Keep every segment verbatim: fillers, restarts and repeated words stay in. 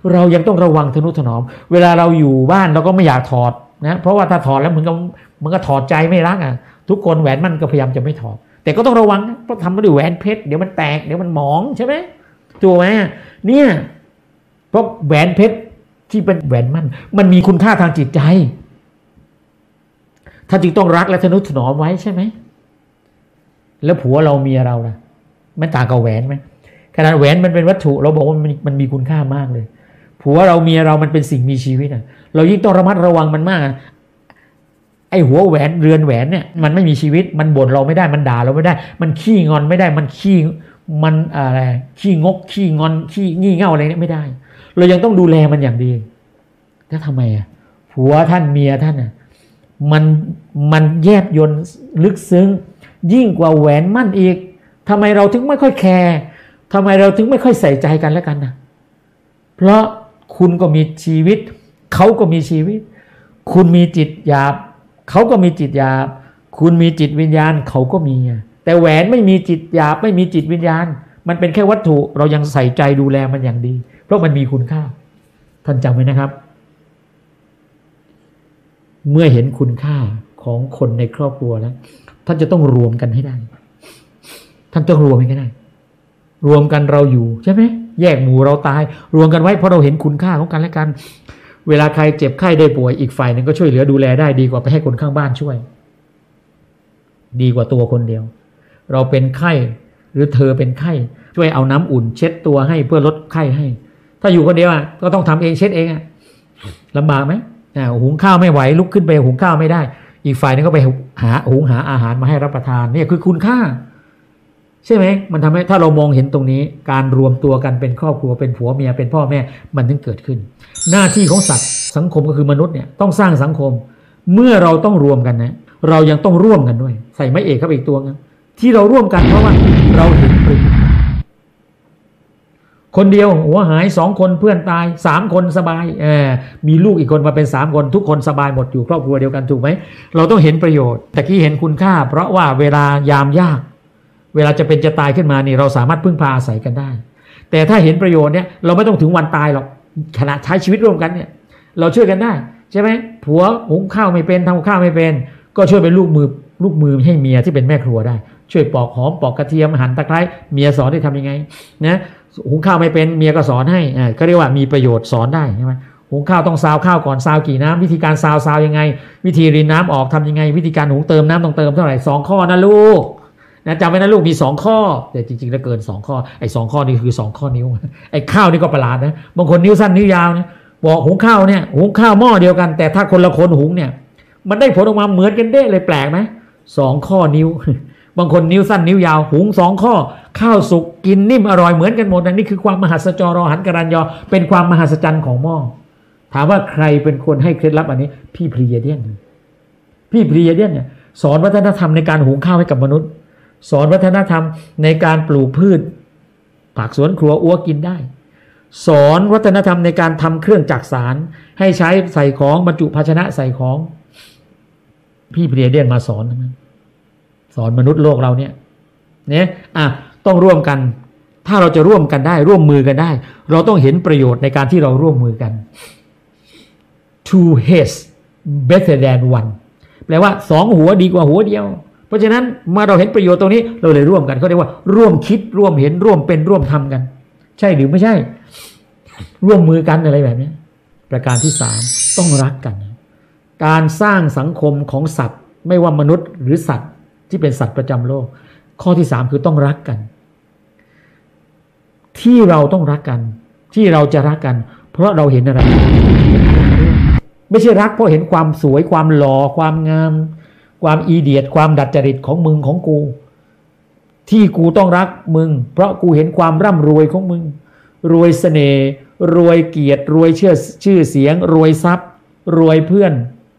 เรายังต้องระวังทนุถนอมเวลาเราอยู่บ้านเราก็ไม่อยากถอดนะเพราะว่าถ้าถอดแล้วมันก็มันก็ถอดใจไม่รักอ่ะทุกคนแหวนมั่นก็พยายามจะไม่ถอดแต่ก็ต้องระวังนะเพราะทำมาด้วยแหวนเพชรเดี๋ยวมันแตกเดี๋ยวมันหมองใช่ไหมถูกไหมเนี่ยเพราะแหวนเพชรที่เป็นแหวนมั่นมันมีคุณค่าทางจิตใจถ้าจึงต้องรักและทนุถนอมไว้ใช่ไหมแล้วผัวเราเมียเราล่ะมันต่างกับแหวนไหมขนาดแหวนมันเป็นวัตถุเราบอกว่ามันมันมีคุณค่ามากเลยผัวเราเมียเรามันเป็นสิ่งมีชีวิตอ่ะเรายิ่งต้องระมัดระวังมันมากไอ้หัวแหวนเรือนแหวนเนี่ยมันไม่มีชีวิตมันบ่นเราไม่ได้มันด่าเราไม่ได้มันขี้งอนไม่ได้มันขี้มันอะไรขี้งกขี้งอนขี้งี่เง่าอะไรเนี่ยไม่ได้เรายังต้องดูแลมันอย่างดีแล้วทำไมอ่ะผัวท่านเมียท่านอ่ะมันมันแยบยลลึกซึ้งยิ่งกว่าแหวนมั่นอีกทำไมเราถึงไม่ค่อยแคร์ทำไมเราถึงไม่ค่อยใส่ใจกันแล้วกันนะเพราะคุณก็มีชีวิตเขาก็มีชีวิตคุณมีจิตหยาบเขาก็มีจิตหยาบคุณมีจิตวิญญาณเขาก็มีแต่แหวนไม่มีจิตหยาบไม่มีจิตวิญญาณมันเป็นแค่วัตถุเรายังใส่ใจดูแลมันอย่างดีเพราะมันมีคุณค่าท่านจำไว้นะครับเมื่อเห็นคุณค่าของคนในครอบครัวแล้วท่านจะต้องรวมกันให้ได้ท่านต้องรวมให้ได้รวมกันเราอยู่ใช่ไหมแยกหมู่เราตายรวมกันไว้เพราะเราเห็นคุณค่าของกันและกันเวลาใครเจ็บไข้ได้ป่วยอีกฝ่ายหนึ่งก็ช่วยเหลือดูแลได้ดีกว่าไปให้คนข้างบ้านช่วยดีกว่าตัวคนเดียวเราเป็นไข้หรือเธอเป็นไข้ช่วยเอาน้ำอุ่นเช็ดตัวให้เพื่อลดไข้ให้ถ้าอยู่คนเดียวอ่ะก็ต้องทำเองเช็ดเองอ่ะลำบากไหมอ่าหุงข้าวไม่ไหวลุกขึ้นไปหุงข้าวไม่ได้อีกฝ่ายนึงก็ไปหาหุงหาอาหารมาให้รับประทานนี่คือคุณค่าใช่ไหมมันทำให้ถ้าเรามองเห็นตรงนี้การรวมตัวกันเป็นครอบครัวเป็นผัวเมียเป็นพ่อแม่มันถึงเกิดขึ้นหน้าที่ของสัตว์สังคมก็คือมนุษย์เนี่ยต้องสร้างสังคมเมื่อเราต้องรวมกันนะเรายังต้องร่วมกันด้วยใส่ไม้เอกครับอีกตัวนึงที่เราร่วมกันเพราะว่าเราเห็นประโยชน์คนเดียวหัวหายสองคนเพื่อนตายสามคนสบายเออมีลูกอีกคนมาเป็นสามคนทุกคนสบายหมดอยู่ครอบครัวเดียวกันถูกไหมเราต้องเห็นประโยชน์แต่ที่เห็นคุณค่าเพราะว่าเวลายามยากเวลาจะเป็นจะตายขึ้นมานี่เราสามารถพึ่งพาอาศัยกันได้แต่ถ้าเห็นประโยชน์เนี่ยเราไม่ต้องถึงวันตายหรอกขณะใช้ชีวิตร่วมกันเนี่ยเราช่วยกันได้ใช่ไหมผัวหุงข้าวไม่เป็นทำข้าวไม่เป็นก็ช่วยเป็นลูกมือลูกมือให้เมียที่เป็นแม่ครัวได้ช่วยปอกหอมปอกกระเทียมหั่นตะไคร้เมียสอนให้ทำยังไงนะหุงข้าวไม่เป็นเมียก็สอนให้อ่าก็เรียกว่ามีประโยชน์สอนได้ใช่ไหมหุงข้าวต้องซาวข้าวก่อนซาวกี่น้ำวิธีการซาวซาวยังไงวิธีรินน้ำออกทำยังไงวิธีการหุงเติมน้ำต้องเติมเท่าไหร่สองข้อนะลูกนะจำไว้นะลูกมีสองข้อแต่จริงๆแล้วเกินสองข้อไอ้สองข้อนี่คือสองข้อนิ้วไอ้ข้าวนี่ก็ประหลาดนะบางคนนิ้วสั้นนิ้วยาวนะบอกหุงข้าวเนี่ยหุงข้าวหม้อเดียวกันแต่ถ้าคนละคนหุงเนี่ยมันได้ผลออกมาเหมือนกันเด้เลยแปลกไหมสองข้อนิ้วบางคนนิ้วสั้นนิ้วยาวหุงสองข้อข้าวสุกกินนิ่มอร่อยเหมือนกันหมดนี่คือความมหัศจรรย์หันกรัญญอเป็นความมหัศจรรย์ของหม้อถามว่าใครเป็นคนให้เคล็ดลับอันนี้พี่พรีเดียนพี่พรีเดียนเนี่ยสอนวัฒนธรรมในการหุงข้าวให้กับมนุษย์สอนวัฒนธรรมในการปลูกพืชผักสวนครัวอัวกินได้สอนวัฒนธรรมในการทำเครื่องจักสานให้ใช้ใส่ของบรรจุภาชนะใส่ของพี่พรีเดียนมาสอนนะสอนมนุษย์โลกเราเนี่ยเนี่ยอ่ะต้องร่วมกันถ้าเราจะร่วมกันได้ร่วมมือกันได้เราต้องเห็นประโยชน์ในการที่เราร่วมมือกัน two heads better than one แปลว่าสองหัวดีกว่าหัวเดียวเพราะฉะนั้นเมื่อเราเห็นประโยชน์ตรงนี้เราเลยร่วมกันเขาเรียกว่าร่วมคิดร่วมเห็นร่วมเป็นร่วมทำกันใช่หรือไม่ใช่ร่วมมือกันอะไรแบบนี้ประการที่สามต้องรักกันการสร้างสังคมของสัตว์ไม่ว่ามนุษย์หรือสัตว์ที่เป็นสัตว์ประจำโลกข้อที่สามคือต้องรักกันที่เราต้องรักกันที่เราจะรักกันเพราะเราเห็นอะไรไม่ใช่รักเพราะเห็นความสวยความหล่อความงามความอีเดียดความดัดจริตของมึงของกูที่กูต้องรักมึงเพราะกูเห็นความร่ำรวยของมึงรวยเสน่ห์รวยเกียรติรวยชื่อชื่อเสียงรวยทรัพย์รวยเพื่อน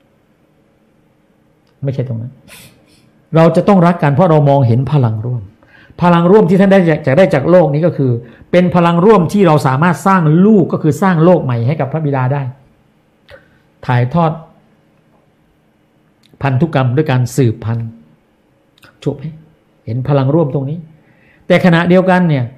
ไม่ใช่ตรงนั้นเราจะต้องรักกันเพราะเรามองเห็นพลังร่วมพลังร่วมที่ท่านได้จากได้จากโลกนี้ก็คือเป็นพลังร่วมที่เราสามารถสร้างลูกก็คือสร้างโลกใหม่ให้กับพระบิดาได้ถ่ายทอดพันธุกรรมด้วยการสืบพันธุ์จบไหมเห็นพลังร่วมตรงนี้แต่ขณะเดียวกันเนี่ย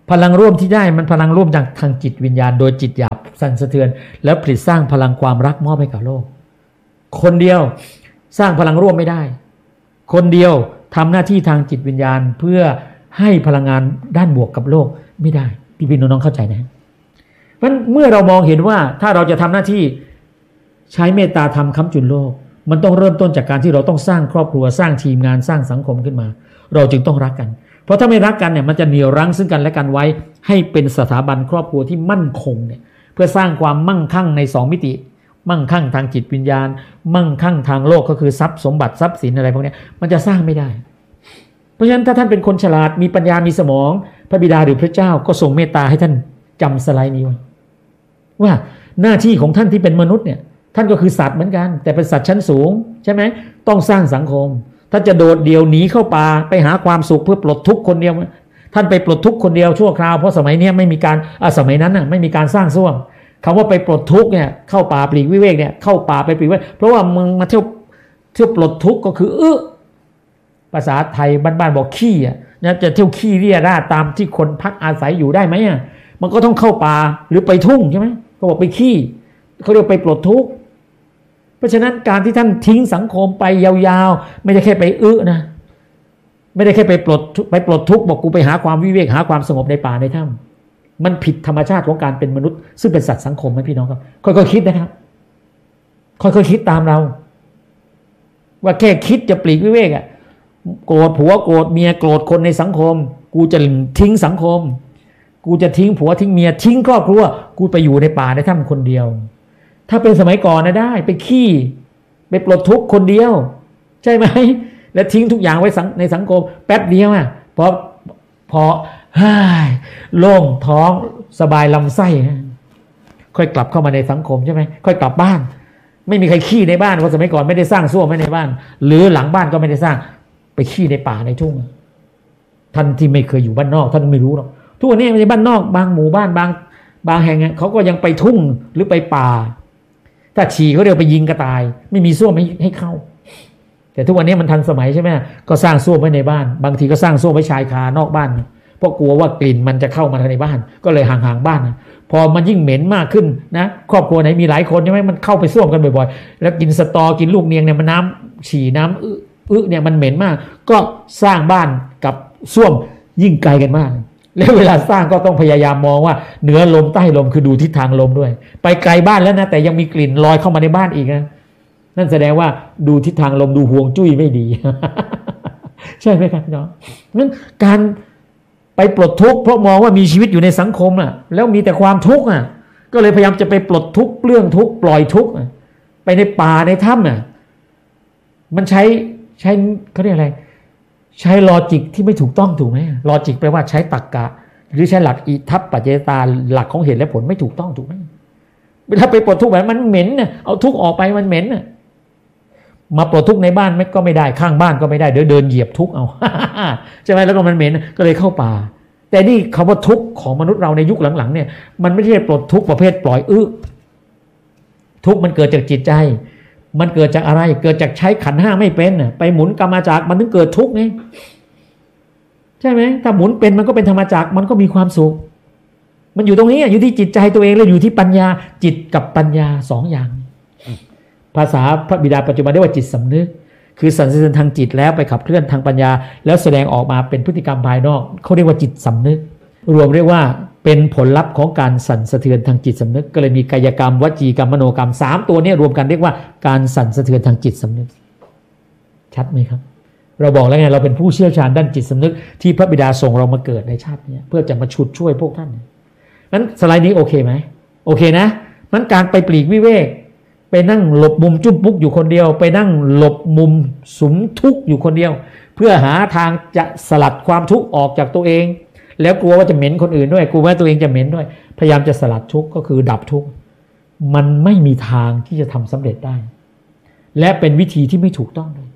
พลังร่วมที่ได้มันพลังร่วมจากทางจิตวิญญาณโดยจิตหยาบสั่นสะเทือนแล้วผลิตสร้างพลังความรักมอบให้กับโลกคนเดียวสร้างพลังร่วมไม่ได้คนเดียวทำหน้าที่ทางจิตวิญญาณเพื่อให้พลังงานด้านบวกกับโลกไม่ได้พี่พี่น้องๆเข้าใจนะเพราะเมื่อเรามองเห็นว่าถ้าเราจะทำหน้าที่ใช้เมตตาธรรมค้ำจุนโลกมันต้องเริ่มต้นจากการที่เราต้องสร้างครอบครัวสร้างทีมงานสร้างสังคมขึ้นมาเราจึงต้องรักกันเพราะถ้าไม่รักกันเนี่ยมันจะเหนี่ยวรั้งซึ่งกันและกันไว้ให้เป็นสถาบันครอบครัวที่มั่นคงเนี่ยเพื่อสร้างความมั่งคั่งในสองมิติมั่งคั่งทางจิตวิญญาณมั่งคั่งทางโลกก็คือทรัพย์สมบัติทรัพย์สินอะไรพวกนี้มันจะสร้างไม่ได้เพราะฉะนั้นถ้าท่านเป็นคนฉลาดมีปัญญามีสมองพระบิดาหรือพระเจ้าก็ทรงเมตตาให้ท่านจำสไลด์นี้ไว้ว่าหน้าที่ของท่านที่เป็นมนุษย์เนี่ยท่านก็คือสัตว์เหมือนกันแต่เป็นสัตว์ชั้นสูงใช่ไหมต้องสร้างสังคมถ้าจะโดดเดี่ยวหนีเข้าป่าไปหาความสุขเพื่อปลดทุกข์คนเดียวท่านไปปลดทุกข์คนเดียวชั่วคราวเพราะสมัยนี้ไม่มีการอ่ะสมัยนั้นน่ะไม่มีการสร้างส้วมคำว่าไปปลดทุกข์เนี่ยเข้าป่าปลีกวิเวกเนี่ยเข้าป่าไปปลีกวิเวกเพราะว่ามึงมาเที่ยวเที่ยวปลดทุกข์ก็คือเออภาษาไทยบ้านๆบอกขี้อ่ะนะจะเที่ยวขี้เรี่ยราดตามที่คนพักอาศัยอยู่ได้ไหมอ่ะมันก็ต้องเข้าป่าหรือไปทุ่งใช่ไหมเขาบอกไปขี้เขาเรียกไปปลดทุกข์เพราะฉะนั้นการที่ท่านทิ้งสังคมไปยาวๆไม่ได้แค่ไปอื้อนะไม่ได้แค่ไปปลดไปปลดทุกข์บอกกูไปหาความวิเวกหาความสงบในป่าในถ้ำมันผิดธรรมชาติของการเป็นมนุษย์ซึ่งเป็นสัตว์สังคมไหมพี่น้องครับค่อยๆคิดนะครับค่อยๆคิดตามเราว่าแค่คิดจะปลีกวิเวกอ่ะโกรธผัวโกรธเมียโกรธคนในสังคมกูจะทิ้งสังคมกูจะทิ้งผัวทิ้งเมียทิ้งครอบครัวกูไปอยู่ในป่าในถ้ำคนเดียวถ้าเป็นสมัยก่อนนะได้ไปขี้ไปปลดทุกข์คนเดียวใช่ไหมแล้วทิ้งทุกอย่างไว้ในสังคมแป๊บเดียวอ่ะพอพอฮ่ายโล่งท้องสบายลำไส้ค่อยกลับเข้ามาในสังคมใช่ไหมค่อยกลับบ้านไม่มีใครขี้ในบ้านเพราะสมัยก่อนไม่ได้สร้างส้วมไว้ในบ้านหรือหลังบ้านก็ไม่ได้สร้างไปขี้ในป่าในทุ่งท่านที่ไม่เคยอยู่บ้านนอกท่านไม่รู้หรอกทุกวันนี้ในบ้านนอกบางหมู่บ้านบางบางแห่งเขาก็ยังไปทุ่งหรือไปป่าถ้าฉี่เขาเรียกไปยิงกระต่ายไม่มีส้วมให้ให้เข้าแต่ทุกวันนี้มันทันสมัยใช่ไหมก็สร้างส้วมไว้ในบ้านบางทีก็สร้างส้วมไว้ชายคานอกบ้านเพราะกลัวว่ากลิ่นมันจะเข้ามาในบ้านก็เลยห่างๆบ้านพอมันยิ่งเหม็นมากขึ้นนะครอบครัวไหนมีหลายคนใช่ไหมมันเข้าไปส้วมกันบ่อยๆแล้วกินสตอกินลูกเนียงเนี่ยมันน้ำฉี่น้ำอึอึเนี่ยมันเหม็นมากก็สร้างบ้านกับส้วมยิ่งไกลกันมากแล้วเวลาสร้างก็ต้องพยายามมองว่าเหนือลมใต้ลมคือดูทิศทางลมด้วยไปไกลบ้านแล้วนะแต่ยังมีกลิ่นลอยเข้ามาในบ้านอีกนะนั่นแสดงว่าดูทิศทางลมดูห่วงจุ้ยไม่ดี ใช่ไหมครับพี่น้องงั้นการไปปลดทุกข์เพราะมองว่ามีชีวิตอยู่ในสังคมอ่ะแล้วมีแต่ความทุกข์อ่ะก็เลยพยายามจะไปปลดทุกข์เปลื้องทุกข์ปล่อยทุกข์ไปในป่าในถ้ำอ่ะมันใช้ใช้เขาเรียกอะไรใช้ลอจิกที่ไม่ถูกต้องถูกไหมลอจิกแปลว่าใช้ตรรกะหรือใช้หลักอิทัปปัจเจตาหลักของเหตุและผลไม่ถูกต้องถูกไหมเวลาไปปลดทุกข์แบบมันเหม็นน่ะเอาทุกข์ออกไปมันเหม็นน่ะมาปลดทุกข์ในบ้านก็ไม่ได้ข้างบ้านก็ไม่ได้เดี๋ยวเดินเหยียบทุกข์เอา ใช่ไหมแล้วก็มันเหม็นก็เลยเข้าป่าแต่นี่คำว่าทุกข์ของมนุษย์เราในยุคหลังๆเนี่ยมันไม่ใช่ปลดทุกข์ประเภทปล่อยอื้อทุกข์มันเกิดจากจิตใจมันเกิดจากอะไรเกิดจากใช้ขันธ์ห้าไม่เป็นน่ะไปหมุนกรรมจักรมันถึงเกิดทุกข์ไงใช่ไหมถ้าหมุนเป็นมันก็เป็นธรรมจักรมันก็มีความสุขมันอยู่ตรงนี้อยู่ที่จิตใจตัวเองแล้วอยู่ที่ปัญญาจิตกับปัญญาสองอย่างภาษาพระบิดาปัจจุบันเรียกว่าจิตสำนึกคือสันสะเทือนทางจิตแล้วไปขับเคลื่อนทางปัญญาแล้วแสดงออกมาเป็นพฤติกรรมภายนอกเขาเรียกว่าจิตสำนึกรวมเรียกว่าเป็นผลลัพธ์ของการสั่นสะเทือนทางจิตสำนึกก็เลยมีกายกรรมวจีกรรมมโนกรรมสามตัวนี้รวมกันเรียกว่าการสั่นสะเทือนทางจิตสำนึกชัดไหมครับเราบอกแล้วไงเราเป็นผู้เชี่ยวชาญด้านจิตสำนึกที่พระบิดาส่งเรามาเกิดในชาตินี้เพื่อจะมาฉุดช่วยพวกท่านนั้นสไลด์นี้โอเคไหมโอเคนะนั้นการไปปลีกวิเวกไปนั่งหลบมุมจุ้มปุ๊กอยู่คนเดียวไปนั่งหลบมุมสุมทุกข์อยู่คนเดียวเพื่อหาทางจะสลัดความทุกข์ออกจากตัวเองแล้วกลัวว่าจะเหม็นคนอื่นด้วยกลัวว่าตัวเองจะเหม็นด้วยพยายามจะสลัดทุกข์ก็คือดับทุกข์มันไม่มีทางที่จะทำสำเร็จได้และเป็นวิธีที่ไม่ถูกต้องเลย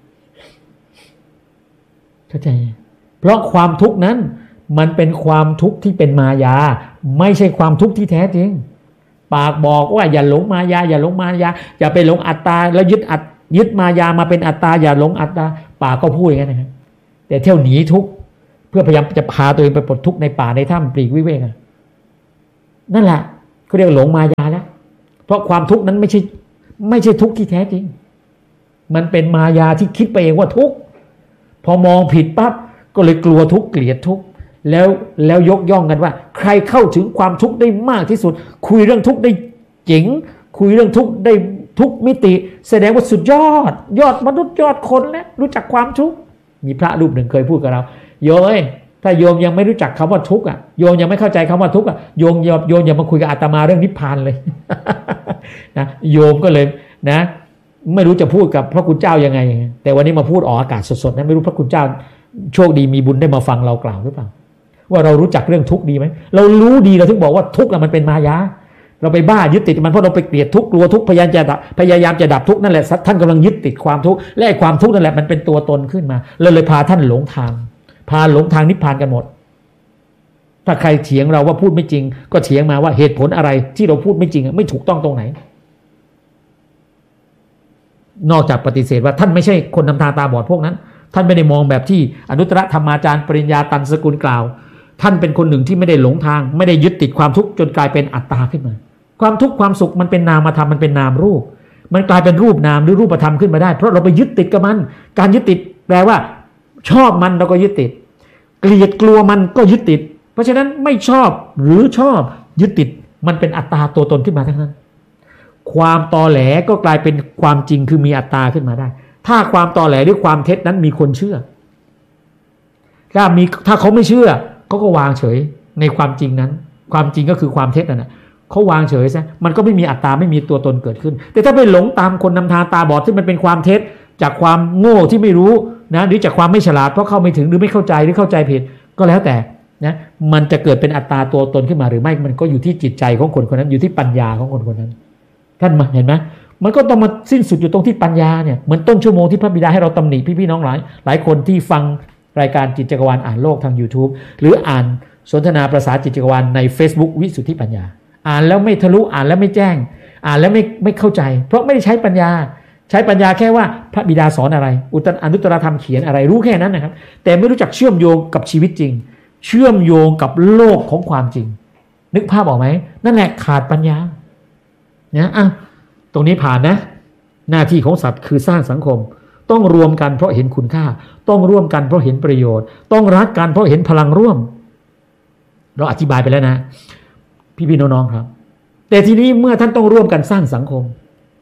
เข้าใจเพราะความทุกข์นั้นมันเป็นความทุกข์ที่เป็นมายาไม่ใช่ความทุกข์ที่แท้จริงปากบอกว่าอย่าหลงมายาอย่าหลงมายาอย่าไปหลงอัตตาแล้วยึดอัตยึดมายามาเป็นอัตตาอย่าหลงอัตตาปากก็พูดอย่างนั้นนะครับแต่เที่ยวหนีทุกข์พื่อพยายามจะพาตัวเองไปปลดทุกข์ในป่าในถ้ำปลีกวิเวกนั่นแหละเขาเรียกหลงมายาแล้วเพราะความทุกข์นั้นไม่ใช่ไม่ใช่ทุกข์ที่แท้จริงมันเป็นมายาที่คิดไปเองว่าทุกข์พอมองผิดปั๊บก็เลยกลัวทุกข์เกลียดทุกข์แล้วแล้วยกย่องกันว่าใครเข้าถึงความทุกข์ได้มากที่สุดคุยเรื่องทุกข์ได้เจ๋งคุยเรื่องทุกข์ได้ทุกมิติแสดงว่าสุดยอดยอดมนุษย์ยอดคนแล้วรู้จักความทุกข์มีพระรูปหนึ่งเคยพูดกับเราโยมถ้าโยมยังไม่รู้จักคำว่าทุกข์อ่ะโยมยังไม่เข้าใจคำว่าทุกข์อ่ะโยมโยมอย่ามาคุยกับอาตมาเรื่องนิพพานเลยนะโยมก็เลยนะไม่รู้จะพูดกับพระคุณเจ้ายังไงแต่วันนี้มาพูดออกอากาศสดๆนะไม่รู้พระคุณเจ้าโชคดีมีบุญได้มาฟังเรากล่าวหรือเปล่าว่าเรารู้จักเรื่องทุกข์ดีไหมเรารู้ดีเราถึงบอกว่าทุกข์มันเป็นมายาเราไปบ้ายึดติดมันเพราะเราไปเกลียดทุกข์กลัวทุกข์พยายามจะดับพยายามจะดับทุกข์นั่นแหละท่านกำลังยึดติดความทุกข์และไอ้ความทุกข์นั่นแหละมันเป็นตัวตนขึ้นมาเลยเลยพาท่านหลงทางพาหลงทางนิพพานกันหมดถ้าใครเถียงเราว่าพูดไม่จริงก็เถียงมาว่าเหตุผลอะไรที่เราพูดไม่จริงไม่ถูกต้องตรงไหนนอกจากปฏิเสธว่าท่านไม่ใช่คนนำทางตาบอดพวกนั้นท่านไม่ได้มองแบบที่อนุตตรธรรมาจารย์ปริญญาตันสกุลกล่าวท่านเป็นคนหนึ่งที่ไม่ได้หลงทางไม่ได้ยึดติดความทุกข์จนกลายเป็นอัตตาขึ้นมาความทุกข์ความสุขมันเป็นนามธรรมมันเป็นนามรูปมันกลายเป็นรูปนามหรือรูปธรรมขึ้นมาได้เพราะเราไปยึดติดกับมันการยึดติดแปลว่าชอบมันเราก็ยึดติดเกลียดกลัวมันก็ยึดติดเพราะฉะนั้นไม่ชอบหรือชอบยึดติดมันเป็นอัตตาตัวตนขึ้นมาทั้งนั้นความตอแหลก็กลายเป็นความจริงคือมีอัตตาขึ้นมาได้ถ้าความตอแหลหรือความเท็จนั้นมีคนเชื่อถ้ามีถ้าเขาไม่เชื่อเขาก็วางเฉยในความจริงนั้นความจริงก็คือความเท็จนั่นแหละเขาวางเฉยซะมันก็ไม่มีอัตตาไม่มีตัวตนเกิดขึ้นแต่ถ้าไปหลงตามคนนำทางตาบอดที่มันเป็นความเท็จจากความโง่ที่ไม่รู้นะหรือจากความไม่ฉลาดเพราะเข้าไม่ถึงหรือไม่เข้าใจหรือเข้าใจผิดก็แล้วแต่นะมันจะเกิดเป็นอัตตาตัวตนขึ้นมาหรือไม่มันก็อยู่ที่จิตใจของคนคนนั้นอยู่ที่ปัญญาของคนคนนั้นท่านมาเห็นไหมมันก็ต้องมาสิ้นสุดอยู่ตรงที่ปัญญาเนี่ยเหมือนต้นชั่วโมงที่พระบิดาให้เราตำหนิพี่ๆน้องหลายหลายคนที่ฟังรายการจิตจักรวาลอ่านโลกทาง YouTube หรืออ่านสนทนาประสาจิตจักรวาลใน Facebook วิสุทธิปัญญาอ่านแล้วไม่ทะลุอ่านแล้วไม่แจ้งอ่านแล้วไม่ไม่เข้าใจเพราะไม่ได้ใช้ปัญญาใช้ปัญญาแค่ว่าพระบิดาสอนอะไรอุตอนุตตรธรรมเขียนอะไรรู้แค่นั้นนะครับแต่ไม่รู้จักเชื่อมโยงกับชีวิตจริงเชื่อมโยงกับโลกของความจริงนึกภาพออกไหมนั่นแหละขาดปัญญาเนี่ยอ่ะตรงนี้ผ่านนะหน้าที่ของสัตว์คือสร้างสังคมต้องรวมกันเพราะเห็นคุณค่าต้องร่วมกันเพราะเห็นประโยชน์ต้องรักกันเพราะเห็นพลังร่วมเราอธิบายไปแล้วนะพี่ๆน้องๆครับแต่ทีนี้เมื่อท่านต้องร่วมกันสร้างสังคม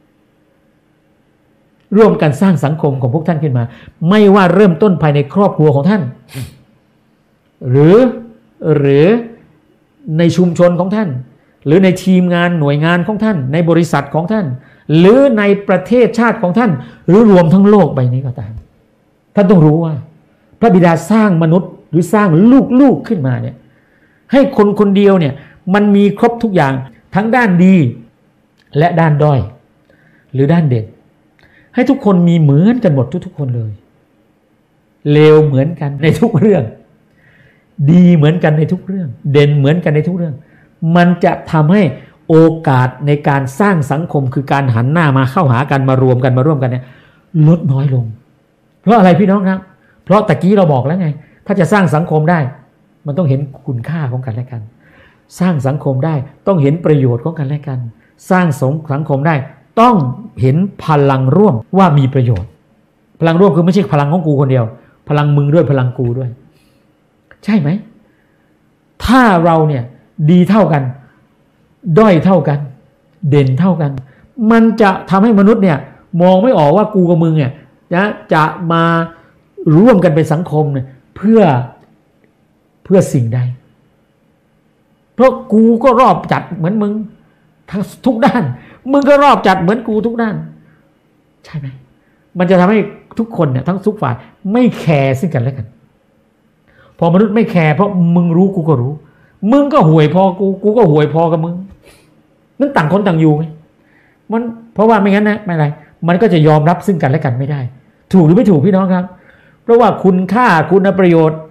ร่วมกันสร้างสังคมของพวกท่านขึ้นมาไม่ว่าเริ่มต้นภายในครอบครัวของท่านหรือหรือในชุมชนของท่านหรือในทีมงานหน่วยงานของท่านในบริษัทของท่านหรือในประเทศชาติของท่านหรือรวมทั้งโลกใบนี้ก็ตามท่านต้องรู้ว่าพระบิดาสร้างมนุษย์หรือสร้างลูกๆขึ้นมาเนี่ยให้คนคนเดียวเนี่ยมันมีครบทุกอย่างทั้งด้านดีและด้านด้อยหรือด้านเด่นให้ทุกคนมีเหมือนกันหมดทุกๆคนเลยเลวเหมือนกันในทุกเรื่องดีเหมือนกันในทุกเรื่องเด่นเหมือนกันในทุกเรื่องมันจะทำให้โอกาสในการสร้างสังคมคือการหันหน้ามาเข้าหากันมารวมกันมาร่วมกันเนี่ยลดน้อยลงเพราะอะไรพี่น้องครับเพราะตะกี้เราบอกแล้วไงถ้าจะสร้างสังคมได้มันต้องเห็นคุณค่าของกันและกันสร้างสังคมได้ต้องเห็นประโยชน์ของกันและกันสร้างสังคมได้ต้องเห็นพลังร่วมว่ามีประโยชน์พลังร่วมคือไม่ใช่พลังของกูคนเดียวพลังมึงด้วยพลังกูด้วยใช่ไหมถ้าเราเนี่ยดีเท่ากันด้อยเท่ากันเด่นเท่ากันมันจะทำให้มนุษย์เนี่ยมองไม่ออกว่ากูกับมึงเนี่ยนะจะมาร่วมกันเป็นสังคมเนี่ยเพื่อเพื่อสิ่งใดเพราะกูก็รอบจัดเหมือนมึงทั้งทุกด้านมึงก็รอบจัดเหมือนกูทุกด้านใช่ไหมมันจะทำให้ทุกคนเนี่ยทั้งทุกฝ่ายไม่แคร์ซึ่งกันและกันพอมนุษย์ไม่แคร์เพราะมึงรู้กูก็รู้มึงก็ห่วยพอกูกูก็ห่วยพอกับมึงนั่นต่างคนต่างอยู่ไงมันเพราะว่าไม่งั้นนะไม่ไรมันก็จะยอมรับซึ่งกันและกันไม่ได้ถูกหรือไม่ถูกพี่น้องครับเพราะว่าคุณค่าคุณประโยชน์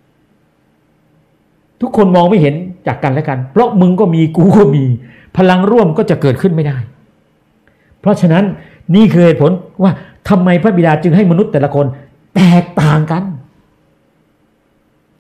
ทุกคนมองไม่เห็นจากกันและกันเพราะมึงก็มีกูก็มีพลังร่วมก็จะเกิดขึ้นไม่ได้เพราะฉะนั้นนี่คือเหตุผลว่าทำไมพระบิดาจึงให้มนุษย์แต่ละคนแตกต่างกัน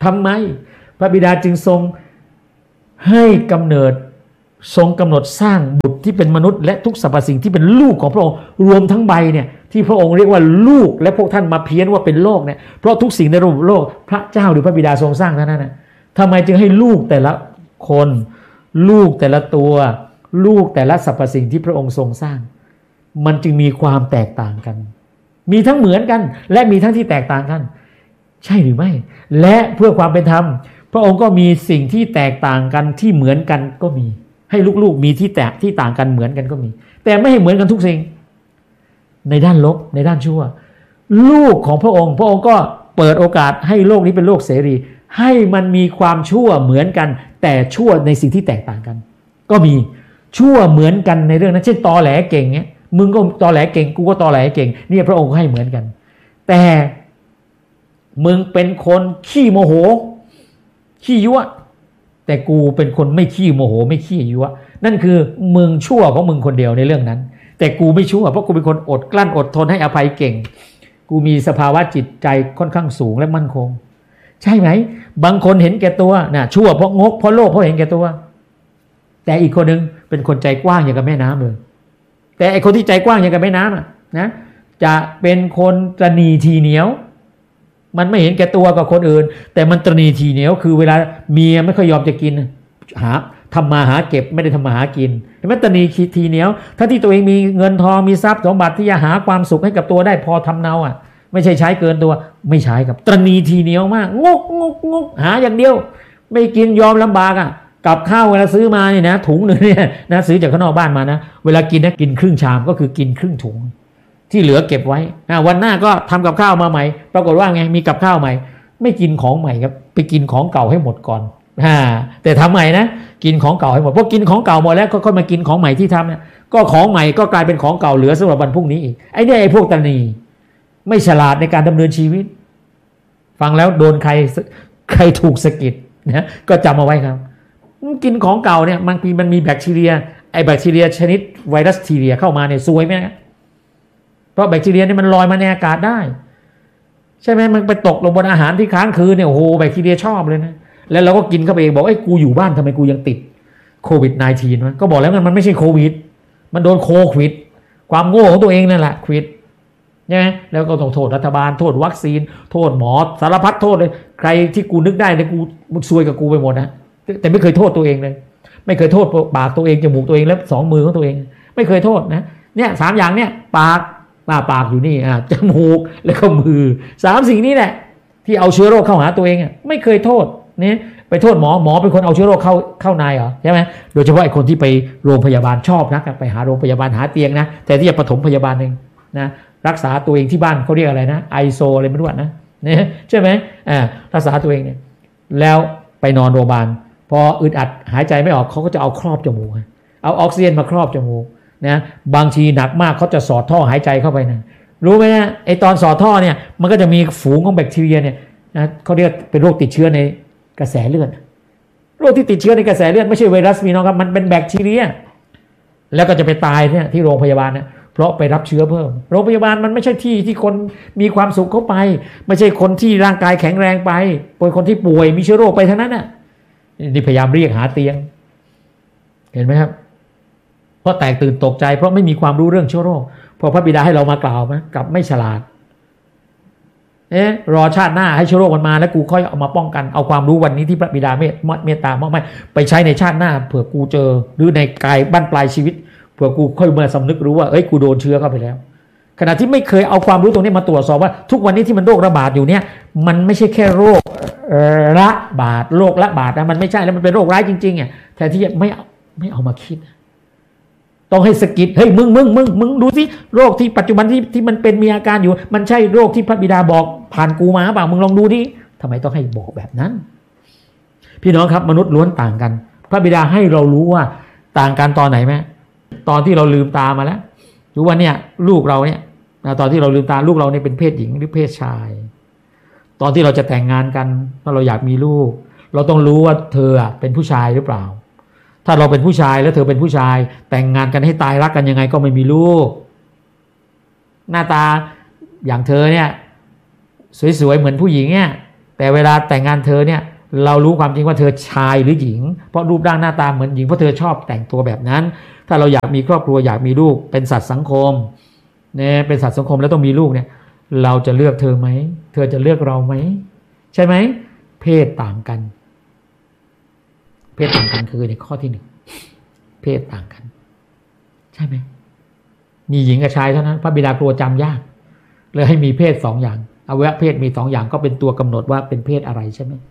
ทำไมพระบิดาจึงทรงให้กำเนิดทรงกำหนดสร้างบุตรที่เป็นมนุษย์และทุกสรรพสิ่งที่เป็นลูกของพระองค์รวมทั้งใบเนี่ยที่พระองค์เรียกว่าลูกและพวกท่านมาเพี้ยนว่าเป็นโลกเนี่ยเพราะทุกสิ่งในระบบโลกพระเจ้าหรือพระบิดาทรงสร้างเท่านั้นนะทำไมจึงให้ลูกแต่ละคนลูกแต่ละตัวลูกแต่ละสรรพสิ่งที่พระองค์ทรงสร้างมันจึงมีความแตกต่างกันมีทั้งเหมือนกันและมีทั้งที่แตกต่างกันใช่หรือไม่และเพื่อความเป็นธรรมพระองค์ก็มีสิ่งที่แตกต่างกันที่เหมือนกันก็มีให้ลูกๆมีที่แตกที่ต่างกันเหมือนกันก็มีแต่ไม่ให้เหมือนกันทุกสิ่งในด้านลบในด้านชั่วลูกของพระองค์พระองค์ก็เปิดโอกาสให้โลกนี้เป็นโลกเสรีให้มันมีความชั่วเหมือนกันแต่ชั่วในสิ่งที่แตกต่างกันก็มีชั่วเหมือนกันในเรื่องนั้นเช่นตอแหลเก่งเงี้ยมึงก็ตอแหลเก่งกูก็ตอแหลเก่งเนี่ยพระองค์ให้เหมือนกันแต่มึงเป็นคนขี้โมโหขี้ยั่วแต่กูเป็นคนไม่ขี้โมโหไม่ขี้ยั่วนั่นคือมึงชั่วของมึงคนเดียวในเรื่องนั้นแต่กูไม่ชั่วเพราะกูเป็นคนอดกลั้นอดทนให้อภัยเก่งกูมีสภาวะจิตใจค่อนข้างสูงและมั่นคงใช่ไหมบางคนเห็นแก่ตัวนะชั่วเพราะงกเพราะโลภเพราะเห็นแก่ตัวแต่อีกคนนึงเป็นคนใจกว้างอย่างกับแม่น้ำเลยแต่ไอคนที่ใจกว้างอย่างกับแม่น้ำอ่ะนะจะเป็นคนตระหนี่ทีเหนียวมันไม่เห็นแก่ตัวกับคนอื่นแต่มันตระหนี่ทีเหนียวคือเวลาเมียไม่ค่อยยอมจะกินหาทำมาหาเก็บไม่ได้ทำมาหากินเห็นไหมตระหนี่ทีเหนียวถ้าที่ตัวเองมีเงินทองมีทรัพย์สมบัติที่จะหาความสุขให้กับตัวได้พอทำเนาอ่ะไม่ใช่ใช้เกินตัวไม่ใช้กับตระหนี่ทีเหนียวมากงกงกงกหาอย่างเดียวไม่กินยอมลำบากอ่ะกับข้าวเวลาซื้อมาเนี่ยนะถุงนึงเนี่ยนะซื้อจากข้างนอกบ้านมานะเวลากินนะกินครึ่งชามก็คือกินครึ่งถุงที่เหลือเก็บไว้วันหน้าก็ทำกับข้าวมาใหม่ปรากฏว่าไงมีกับข้าวใหม่ไม่กินของใหม่ครับไปกินของเก่าให้หมดก่อนแต่ทำใหม่นะกินของเก่าให้หมดเพราะกินของเก่าหมดแล้วก็ค่อยมากินของใหม่ที่ทำเนี่ยก็ของใหม่ก็กลายเป็นของเก่าเหลือสำหรับวันพรุ่งนี้อีกไอ้เนี่ยไอ้พวกตระหนี่ไม่ฉลาดในการดำเนินชีวิตฟังแล้วโดนใครใครถูกสะกิดนะก็จำเอาไว้ครับกินของเก่าเนี่ยบางทีมันมีแบคทีเรียไอแบคทีเรียชนิดไวรัสทีเรียเข้ามาเนี่ยซวยไหมเพราะแบคทีเรียนี่มันลอยมาในอากาศได้ใช่ไหมมันไปตกลงบนอาหารที่ค้างคืนเนี่ยโอ้โหแบคทีเรียชอบเลยนะแล้วเราก็กินเข้าไปเองบอกไอ้กูอยู่บ้านทำไมกูยังติดโควิด สิบเก้า วะก็บอกแล้วมันไม่ใช่โควิดมันโดนโควิดความโง่ของตัวเองนั่นแหละโควิดใช่ไหมแล้วก็ต้องโทษรัฐบาลโทษวัคซีนโทษหมอสารพัดโทษเลยใครที่กูนึกได้เนี่ยกูมึงซวยกับกูไปหมดนะแต่ไม่เคยโทษตัวเองเลยไม่เคยโทษปากตัวเองจมูกตัวเองและสองมือของตัวเองไม่เคยโทษนะเนี่ยสามอย่างเนี่ยปากหน้าปากอยู่นี่อ่ะจมูกแล้วก็มือสามสิ่งนี้แหละที่เอาเชื้อโรคเข้าหาตัวเองอ่ะไม่เคยโทษนี่ไปโทษหมอหมอเป็นคนเอาเชื้อโรคเข้าเข้านายเหรอใช่ไหมโดยเฉพาะไอ้คนที่ไปโรงพยาบาลชอบนะไปหาโรงพยาบาลหาเตียงนะแต่ที่จะปฐมพยาบาลเองนะรักษาตัวเองที่บ้านเขาเรียกอะไรนะไอโซอะไรไม่รู้นะเนี่ยใช่ไหมอ่ารักษาตัวเองเนี่ยแล้วไปนอนโรงพยาบาลพออึดอัดหายใจไม่ออกเขาก็จะเอาครอบจมูกเอาออกซิเจนมาครอบจมูกนะบางทีหนักมากเขาจะสอดท่อหายใจเข้าไปนะรู้ไหมนะไอตอนสอดท่อเนี่ยมันก็จะมีฝูงของแบคทีเรียเนี่ยนะเขาเรียกเป็นโรคติดเชื้อในกระแสเลือดโรคที่ติดเชื้อในกระแสเลือดไม่ใช่ไวรัสมีน้องครับมันเป็นแบคทีเรียแล้วก็จะไปตายเนี่ยที่โรงพยาบาลเนี่ยเพราะไปรับเชื้อเพิ่มโรงพยาบาลมันไม่ใช่ที่ที่คนมีความสุขเข้าไปไม่ใช่คนที่ร่างกายแข็งแรงไปเป็นคนที่ป่วยมีเชื้อโรคไปทั้งนั้นน่ะนี่พยายามเรียกหาเตียงเห็นไหมครับเพราะแตกตื่นตกใจเพราะไม่มีความรู้เรื่องเชื้อโรคพอพระบิดาให้เรามากล่าวไหมกลับไม่ฉลาดเอ๊ะรอชาติหน้าให้เชื้อโรคมันมาแล้วกูค่อยเอามาป้องกันเอาความรู้วันนี้ที่พระบิดาเมตเมตตามากไม่ไปใช้ในชาติหน้าเผื่อกูเจอหรือในกายบั้นปลายชีวิตเผื่อกูค่อยมาสำนึกรู้ว่าเอ้ยกูโดนเชื้อเข้าไปแล้วขณะที่ไม่เคยเอาความรู้ตรงนี้มาตรวจสอบว่าทุกวันนี้ที่มันโรคระบาดอยู่เนี่ยมันไม่ใช่แค่โรคระบาดโรคระบาดนะมันไม่ใช่แล้วมันเป็นโรคร้ายจริงๆอ่ะแทนที่จะไม่ไม่เอามาคิดต้องให้สกิดเฮ้ยมึงมึงมึงมึงดูสิโรคที่ปัจจุบันที่ที่มันเป็นมีอาการอยู่มันใช่โรคที่พระบิดาบอกผ่านกูมาเปล่ามึงลองดูดิทำไมต้องให้บอกแบบนั้นพี่น้องครับมนุษย์ล้วนต่างกันพระบิดาให้เรารู้ว่าต่างกันตอนไหนไหมตอนที่เราลืมตามาแล้วรู้ว่าเนี่ยลูกเราเนี่ยตอนที่เราลืมตาลูกเราเนี่ยเป็นเพศหญิงหรือเพศชายตอนที่เราจะแต่งงานกันถ้าเราอยากมีลูกเราต้องรู้ว่าเธอเป็นผู้ชายหรือเปล่าถ้าเราเป็นผู้ชายแล้วเธอเป็นผู้ชายแต่งงานกันให้ตายรักกันยังไงก็ไม่มีลูกหน้าตาอย่างเธอเนี่ยสวยๆเหมือนผู้หญิงเนี่ยแแต่เวลาแต่งงานเธอเนี่ยเรารู้ความจริงว่าเธอชายหรือหญิงเพราะรูปร่างหน้าตาเหมือนหญิงเพราะเธอชอบแต่งตัวแบบนั้นถ้าเราอยากมีครอบครัวอยากมีลูกเป็นสัตว์สังคมเนี่ยเป็นสัตว์สังคมแล้วต้องมีลูกเนี่ยเราจะเลือกเธอไหมเธอจะเลือกเราไหมใช่ไหมเพศต่างกันเพศต่างกันคือในข้อที่หนึ่งเพศต่างกันใช่ไหมมีหญิงกับชายเท่านั้นพระบิดากลัวจำยากเลยให้มีเพศสองอย่างอวัยวะเพศมีสองอย่างก็เป็นตัวกำหนดว่าเป็นเพศอะไรใช่ไหม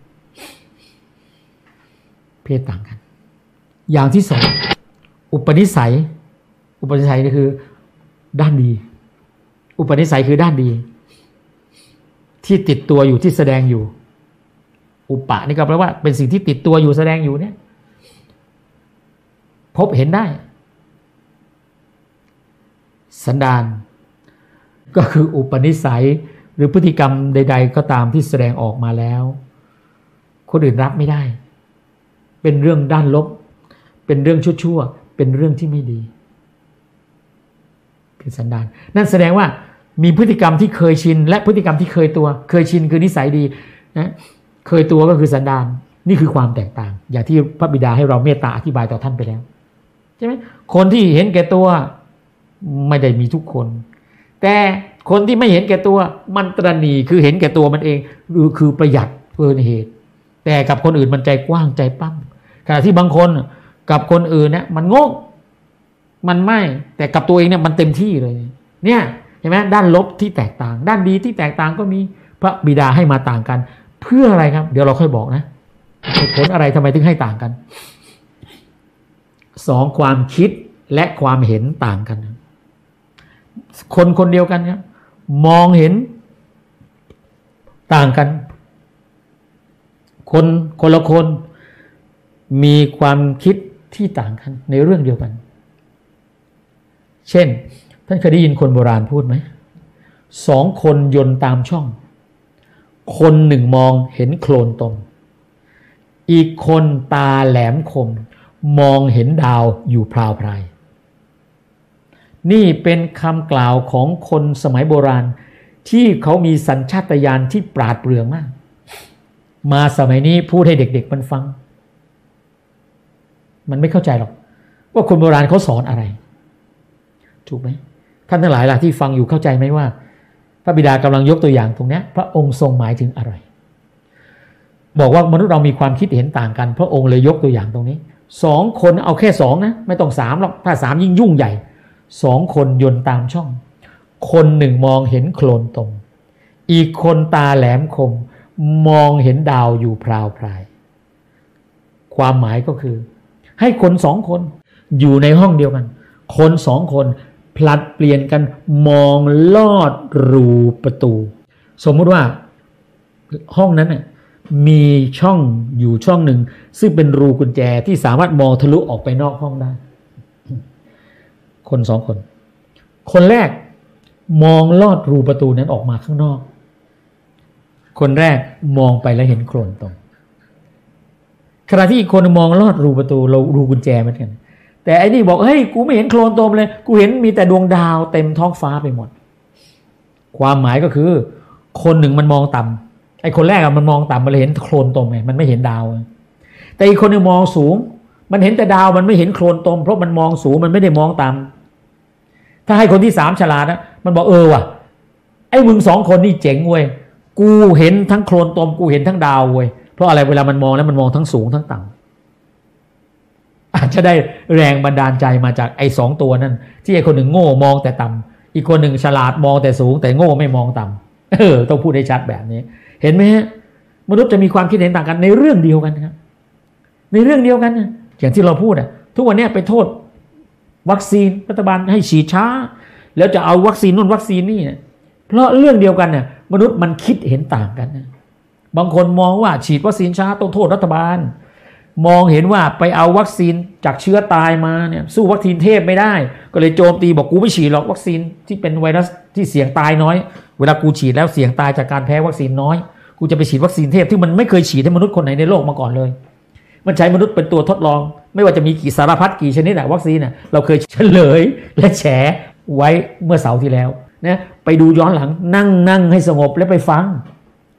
เพศต่างกันอย่างที่สองอุปนิสัยอุปนิสัยนี่คือด้านดีอุปนิสัยคือด้านดีที่ติดตัวอยู่ที่แสดงอยู่อุปะนี่ก็แปลว่าเป็นสิ่งที่ติดตัวอยู่แสดงอยู่เนี่ยพบเห็นได้สันดานก็คืออุปนิสัยหรือพฤติกรรมใดๆก็ตามที่แสดงออกมาแล้วคนอื่นรับไม่ได้เป็นเรื่องด้านลบเป็นเรื่องชั่วๆเป็นเรื่องที่ไม่ดีคือสันดานนั่นแสดงว่ามีพฤติกรรมที่เคยชินและพฤติกรรมที่เคยตัวเคยชินคือนิสัยดีนะเคยตัวก็คือสันดานนี่คือความแตกต่างอย่างที่พระบิดาให้เราเมตตาอธิบายต่อท่านไปแล้วใช่ไหมคนที่เห็นแก่ตัวไม่ได้มีทุกคนแต่คนที่ไม่เห็นแก่ตัวมันตระหนี่คือเห็นแก่ตัวมันเองหรือคือประหยัดเกินเหตุแต่กับคนอื่นมันใจกว้างใจปั้มขณะที่บางคนกับคนอื่นเนี่ยมันโง่มันไม่แต่กับตัวเองเนี่ยมันเต็มที่เลยเนี่ยเห็นไหมด้านลบที่แตกต่างด้านดีที่แตกต่างก็มีพระบิดาให้มาต่างกันเพื่ออะไรครับเดี๋ยวเราค่อยบอกนะเหตุผลอะไรทำไมถึงให้ต่างกันสองความคิดและความเห็นต่างกันคนคนเดียวกันครับมองเห็นต่างกันคนคนละคนมีความคิดที่ต่างกันในเรื่องเดียวกันเช่นท่านเคยได้ยินคนโบราณพูดไหมสองคนยนต์ตามช่องคนหนึ่งมองเห็นโคลนตมอีกคนตาแหลมคมมองเห็นดาวอยู่พราวพรายนี่เป็นคำกล่าวของคนสมัยโบราณที่เขามีสัญชาตญาณที่ปราดเปรื่องมากมาสมัยนี้พูดให้เด็กๆมันฟังมันไม่เข้าใจหรอกว่าคนโบราณเขาสอนอะไรถูกไหมท่านทั้งหลายล่ะที่ฟังอยู่เข้าใจไหมว่าพระบิดากำลังยกตัวอย่างตรงนี้พระองค์ทรงหมายถึงอะไรบอกว่ามนุษย์เรามีความคิดเห็นต่างกันพระองค์เลยยกตัวอย่างตรงนี้สองคนเอาแค่สองนะไม่ต้องสามหรอกถ้าสามยิ่งยุ่งใหญ่สองคนยนต์ตามช่องคนหนึ่งมองเห็นโคลนตมอีกคนตาแหลมคมมองเห็นดาวอยู่พราวพรายความหมายก็คือให้คนสองคนอยู่ในห้องเดียวกันคนสองคนผลัดเปลี่ยนกันมองลอดรูประตูสมมุติว่าห้องนั้นน่ะมีช่องอยู่ช่องหนึ่งซึ่งเป็นรูกุญแจที่สามารถมองทะลุออกไปนอกห้องได้คนสองคนคนแรกมองลอดรูประตูนั้นออกมาข้างนอกคนแรกมองไปแล้วเห็นโคลนตมขณะที่อีกคนมองลอดรูประตูเรารูกุญแจเหมือนกันแต่ไอ้นี่บอกเฮ้ยกูไม่เห็นโคลนตมเลยกูเห็นมีแต่ดวงดาวเต็มท้องฟ้าไปหมดความหมายก็คือคนหนึ่งมันมองต่ำไอ้คนแรกอะมันมองต่ำมันเลยเห็นโคลนตมไงมันไม่เห็นดาวแต่อีกคนนึงมองสูงมันเห็นแต่ดาวมันไม่เห็นโคลนตมเพราะมันมองสูงมันไม่ได้มองต่ำถ้าให้คนที่สามฉลาดนะมันบอกเออว่ะไอ้มึงสองคนนี่เจ๋งเว้ยกูเห็นทั้งโคลนตมกูเห็นทั้งดาวเว้ยเพราะอะไรเวลามันมองแล้วมันมองทั้งสูงทั้งต่ำอาจจะได้แรงบันดาลใจมาจากไอ้สองตัวนั่นที่ไอ้คนหนึ่งโง่มองแต่ต่ำอีกคนหนึ่งฉลาดมองแต่สูงแต่โง่ไม่มองต่ำเออต้องพูดให้ชัดแบบนี้เห็นไหมฮะมนุษย์จะมีความคิดเห็นต่างกันในเรื่องเดียวกันครับในเรื่องเดียวกันนะอย่างที่เราพูดอ่ะทุกวันนี้ไปโทษวัคซีนรัฐบาลให้ฉีดช้าแล้วจะเอาวัคซีนนู่นวัคซีนนี่นะเพราะเรื่องเดียวกันเนี่ยมนุษย์มันคิดเห็นต่างกันนะบางคนมองว่าฉีดวัคซีนช้าต้องโทษรัฐบาลมองเห็นว่าไปเอาวัคซีนจากเชื้อตายมาเนี่ยสู้วัคซีนเทพไม่ได้ก็เลยโจมตีบอกกูไม่ฉีดหรอกวัคซีนที่เป็นไวรัสที่เสี่ยงตายน้อยเวลากูฉีดแล้วเสี่ยงตายจากการแพ้วัคซีนน้อยกูจะไปฉีดวัคซีนเทพที่มันไม่เคยฉีดให้มนุษย์คนไหนในโลกมาก่อนเลยมันใช้มนุษย์เป็นตัวทดลองไม่ว่าจะมีกี่สารพัดกี่ชนิดอะวัคซีนอะเราเคยเฉลยและแฉไว้เมื่อเสาร์ที่แล้วนะไปดูย้อนหลังนั่งนั่งให้สงบแล้วไปฟัง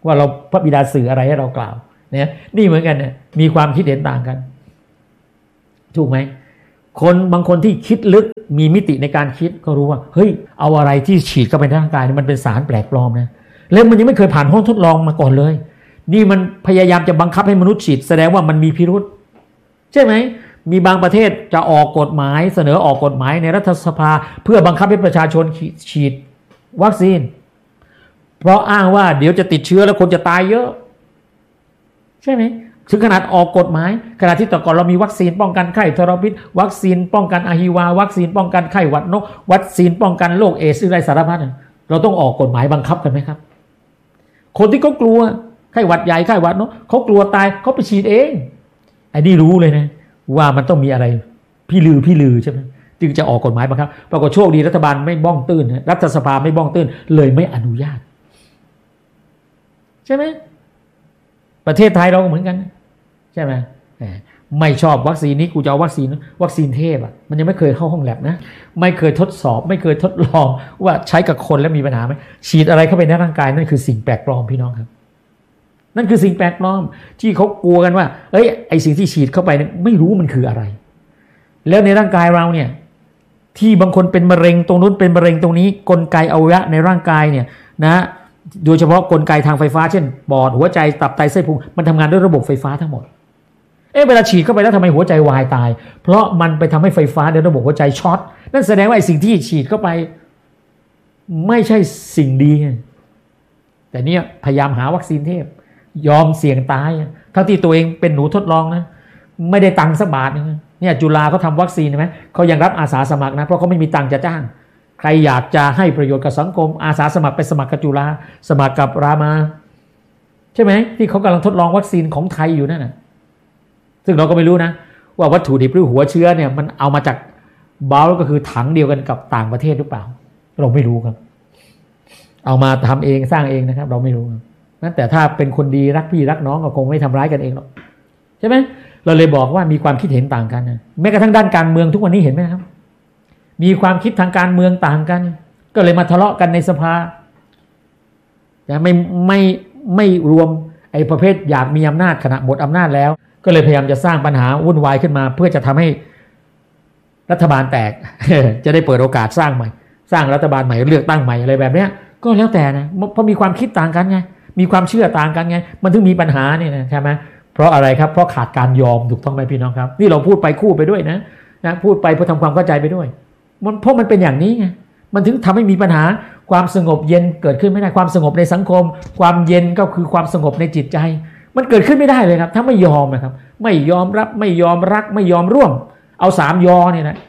ว่าเราพระบิดาสื่ออะไรให้เรากล่าวเนี่ยนี่เหมือนกันเนี่ยมีความคิดเห็นต่างกันถูกไหมคนบางคนที่คิดลึกมีมิติในการคิดก็รู้ว่าเฮ้ยเอาอะไรที่ฉีดเข้าไปในร่างกายมันเป็นสารแปลกปลอมนะแล้วมันยังไม่เคยผ่านห้องทดลองมาก่อนเลยนี่มันพยายามจะบังคับให้มนุษย์ฉีดแสดงว่ามันมีพิรุธใช่ไหมมีบางประเทศจะออกกฎหมายเสนอออกกฎหมายในรัฐสภาเพื่อบังคับให้ประชาชนฉีดวัคซีนเพราะอ้างว่าเดี๋ยวจะติดเชื้อแล้วคนจะตายเยอะใช่ไหมถึงขนาดออกกฎหมายขณะที่แต่ก่อนเรามีวัคซีนป้องกันไข้ทรพิษวัคซีนป้องกันอะฮิวาวัคซีนป้องกันไข้หวัดนกวัคซีนป้องกันโรคเอดส์อะไรสารพัดเราต้องออกกฎหมายบังคับกันไหมครับคนที่เขากลัวไข้หวัดใหญ่ไข้หวัดนกเขากลัวตายเขาไปฉีดเองไอ้นี่รู้เลยนะว่ามันต้องมีอะไรพี่ลือพี่ลือใช่ไหมจึงจะออกกฎหมายบังคับปรากฏโชคดีรัฐบาลไม่บ้องตื้นรัฐสภาไม่บ้องตื้นเลยไม่อนุญาตใช่ไหมประเทศไทยเราก็เหมือนกันใช่ไหมไม่ชอบวัคซีนนี้กูจะเอาวัคซีนวัคซีนเทพอ่ะมันยังไม่เคยเข้าห้องแลบนะไม่เคยทดสอบไม่เคยทดลองว่าใช้กับคนแล้วมีปัญหาไหมฉีดอะไรเข้าไปในร่างกายนั่นคือสิ่งแปลกปลอมพี่น้องครับนั่นคือสิ่งแปลกปลอมที่เขากลัวกันว่าเอ้ยไอสิ่งที่ฉีดเข้าไปไม่รู้มันคืออะไรแล้วในร่างกายเราเนี่ยที่บางคนเป็นมะเร็งตรงนู้นเป็นมะเร็งตรงนี้กลไกอวัยวะในร่างกายเนี่ยนะโดยเฉพาะกลไกทางไฟฟ้าเช่นปอดหัวใจตับไตไส้พุงมันทำงานด้วยระบบไฟฟ้าทั้งหมดเอ๊ะเวลาฉีดเข้าไปแล้วทำไมหัวใจวายตายเพราะมันไปทำให้ไฟฟ้าในระบบหัวใจช็อตนั่นแสดงว่าไอ้สิ่งที่ฉีดเข้าไปไม่ใช่สิ่งดีแต่เนี่ยพยายามหาวัคซีนเทพยอมเสี่ยงตายทั้งที่ตัวเองเป็นหนูทดลองนะไม่ได้ตังค์สักบาทนึงเนี่ยจุฬาเขาทำวัคซีนใช่ไหมเขายังรับอาสาสมัครนะเพราะเขาไม่มีตังค์จะจ้างใครอยากจะให้ประโยชน์กับสังคมอาสาสมัครไปสมัครกับจุฬาสมัครกับรามาใช่ไหมที่เขากำลังทดลองวัคซีนของไทยอยู่นั่นนะซึ่งเราก็ไม่รู้นะว่าวัตถุดิบหรือหัวเชื้อเนี่ยมันเอามาจากบาลก็คือถังเดียวกันกับต่างประเทศหรือเปล่าเราไม่รู้ครับเอามาทำเองสร้างเองนะครับเราไม่รู้นั่นแต่ถ้าเป็นคนดีรักพี่รักน้องก็คงไม่ทำร้ายกันเองหรอกใช่ไหมเราเลยบอกว่ามีความคิดเห็นต่างกันนะแม้กระทั่งด้านการเมืองทุกวันนี้เห็นไหมครับมีความคิดทางการเมืองต่างกันก็เลยมาทะเลาะกันในสภาแต่ไม่ไม่ไม่รวมไอ้ประเภทอยากมีอำนาจขณะหมดอำนาจแล้วก็เลยพยายามจะสร้างปัญหาวุ่นวายขึ้นมาเพื่อจะทำให้รัฐบาลแตก จะได้เปิดโอกาสสร้างใหม่สร้างรัฐบาลใหม่เลือกตั้งใหม่อะไรแบบนี้ก็แล้วแต่นะเพราะมีความคิดต่างกันไงมีความเชื่อต่างกันไงมันถึงมีปัญหาเนี่ยนะใช่ไหมเพราะอะไรครับเพราะขาดการยอมถูกต้องไหมพี่น้องครับนี่เราพูดไปคู่ไปด้วยนะนะพูดไปเพื่อทำความเข้าใจไปด้วยมันเพราะมันเป็นอย่างนี้ไงมันถึงทำให้มีปัญหาความสงบเย็นเกิดขึ้นไม่ได้ความสงบในสังคมความเย็นก็คือความสงบในจิตใจมันเกิดขึ้นไม่ได้เลยครับถ้าไม่ยอมนะครับไม่ยอมรับไม่ยอมรักไม่ยอมร่วมเอาสามยอเนี่ยนะ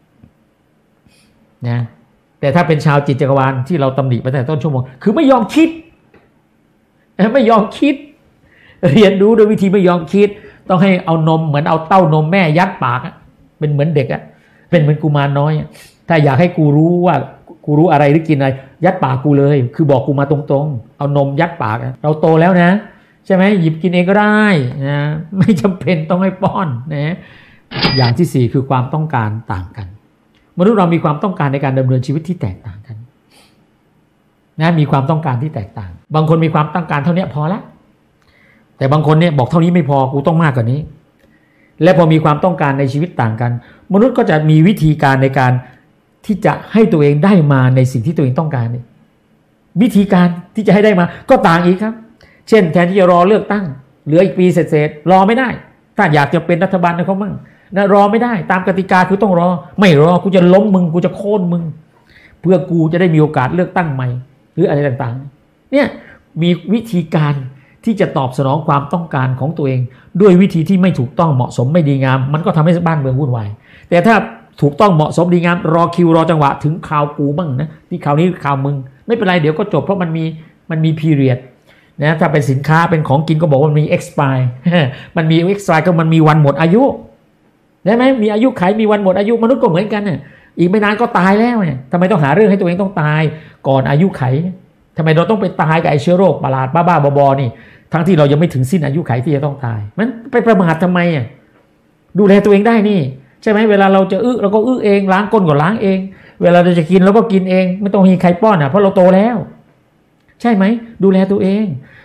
นะแต่ถ้าเป็นชาวจิตจักรวาลที่เราตำหนิไปตั้งแต่ต้นชั่วโมงคือไม่ยอมคิดไม่ยอมคิดเรียนรู้โดยวิธีไม่ยอมคิดต้องให้เอานมเหมือนเอาเต้านมแม่ยัดปากเป็นเหมือนเด็กอะเป็นเหมือนกุมารน้อยถ้าอยากให้กูรู้ว่ากูรู้อะไรหรือกินอะไรยัดปากกูเลยคือบอกกูมาตรงๆเอานมยัดปากเราโตแล้วนะใช่ไหมหยิบกินเองก็ได้นะไม่จำเป็นต้องให้ป้อนนะอย่างที่สี่คือความต้องการต่างกันมนุษย์เรามีความต้องการในการดำเนินชีวิตที่แตกต่างกันนะมีความต้องการที่แตกต่างบางคนมีความต้องการเท่านี้พอละแต่บางคนเนี่ยบอกเท่านี้ไม่พอกูต้องมากกว่านี้และพอมีความต้องการในชีวิตต่างกันมนุษย์ก็จะมีวิธีการในการที่จะให้ตัวเองได้มาในสิ่งที่ตัวเองต้องการวิธีการที่จะให้ได้มาก็ต่างอีกครับเช่นแทนที่จะรอเลือกตั้งเหลืออีกปีเศษๆรอไม่ได้ถ้าอยากจะเป็นรัฐบาลให้เขามั่งนะรอไม่ได้ตามกติกาคือต้องรอไม่รอกูจะล้มมึงกูจะโค่นมึงเพื่อกูจะได้มีโอกาสเลือกตั้งใหม่หรืออะไรต่างๆเนี่ยมีวิธีการที่จะตอบสนองความต้องการของตัวเองด้วยวิธีที่ไม่ถูกต้องเหมาะสมไม่ดีงามมันก็ทำให้บ้านเมืองวุ่นวายแต่ถ้าถูกต้องเหมาะสมดีงามรอคิวรอจังหวะถึงข่าวกูบ้างนะที่ข่าวนี้ข่าวมึงไม่เป็นไรเดี๋ยวก็จบเพราะมันมีมันมี period นะถ้าเป็นสินค้าเป็นของกินก็บอกว่ามันมี expire มันมี expire ก็มันมีวันหมดอายุได้ไหมมีอายุไขมีวันหมดอายุมนุษย์ก็เหมือนกันน่ะอีกไม่นานก็ตายแล้วเนี่ยทำไมต้องหาเรื่องให้ตัวเองต้องตายก่อนอายุไขทำไมเราต้องไปตายกับไอ้เชื้อโรคประหลาดบ้าๆบอๆนี่ทั้งที่เรายังไม่ถึงสิ้นอายุไขที่จะต้องตายมันไปประมาททำไมอ่ะดูแลตัวเองได้นี่ใช่ไหมเวลาเราจะอึเราก็อึเองล้างก้นก็ล้างเองเวลาเราจะกินเราก็กินเองไม่ต้องมีใครป้อนอ่ะเพราะเราโตแล้วใช่ไหมดูแลตัวเอง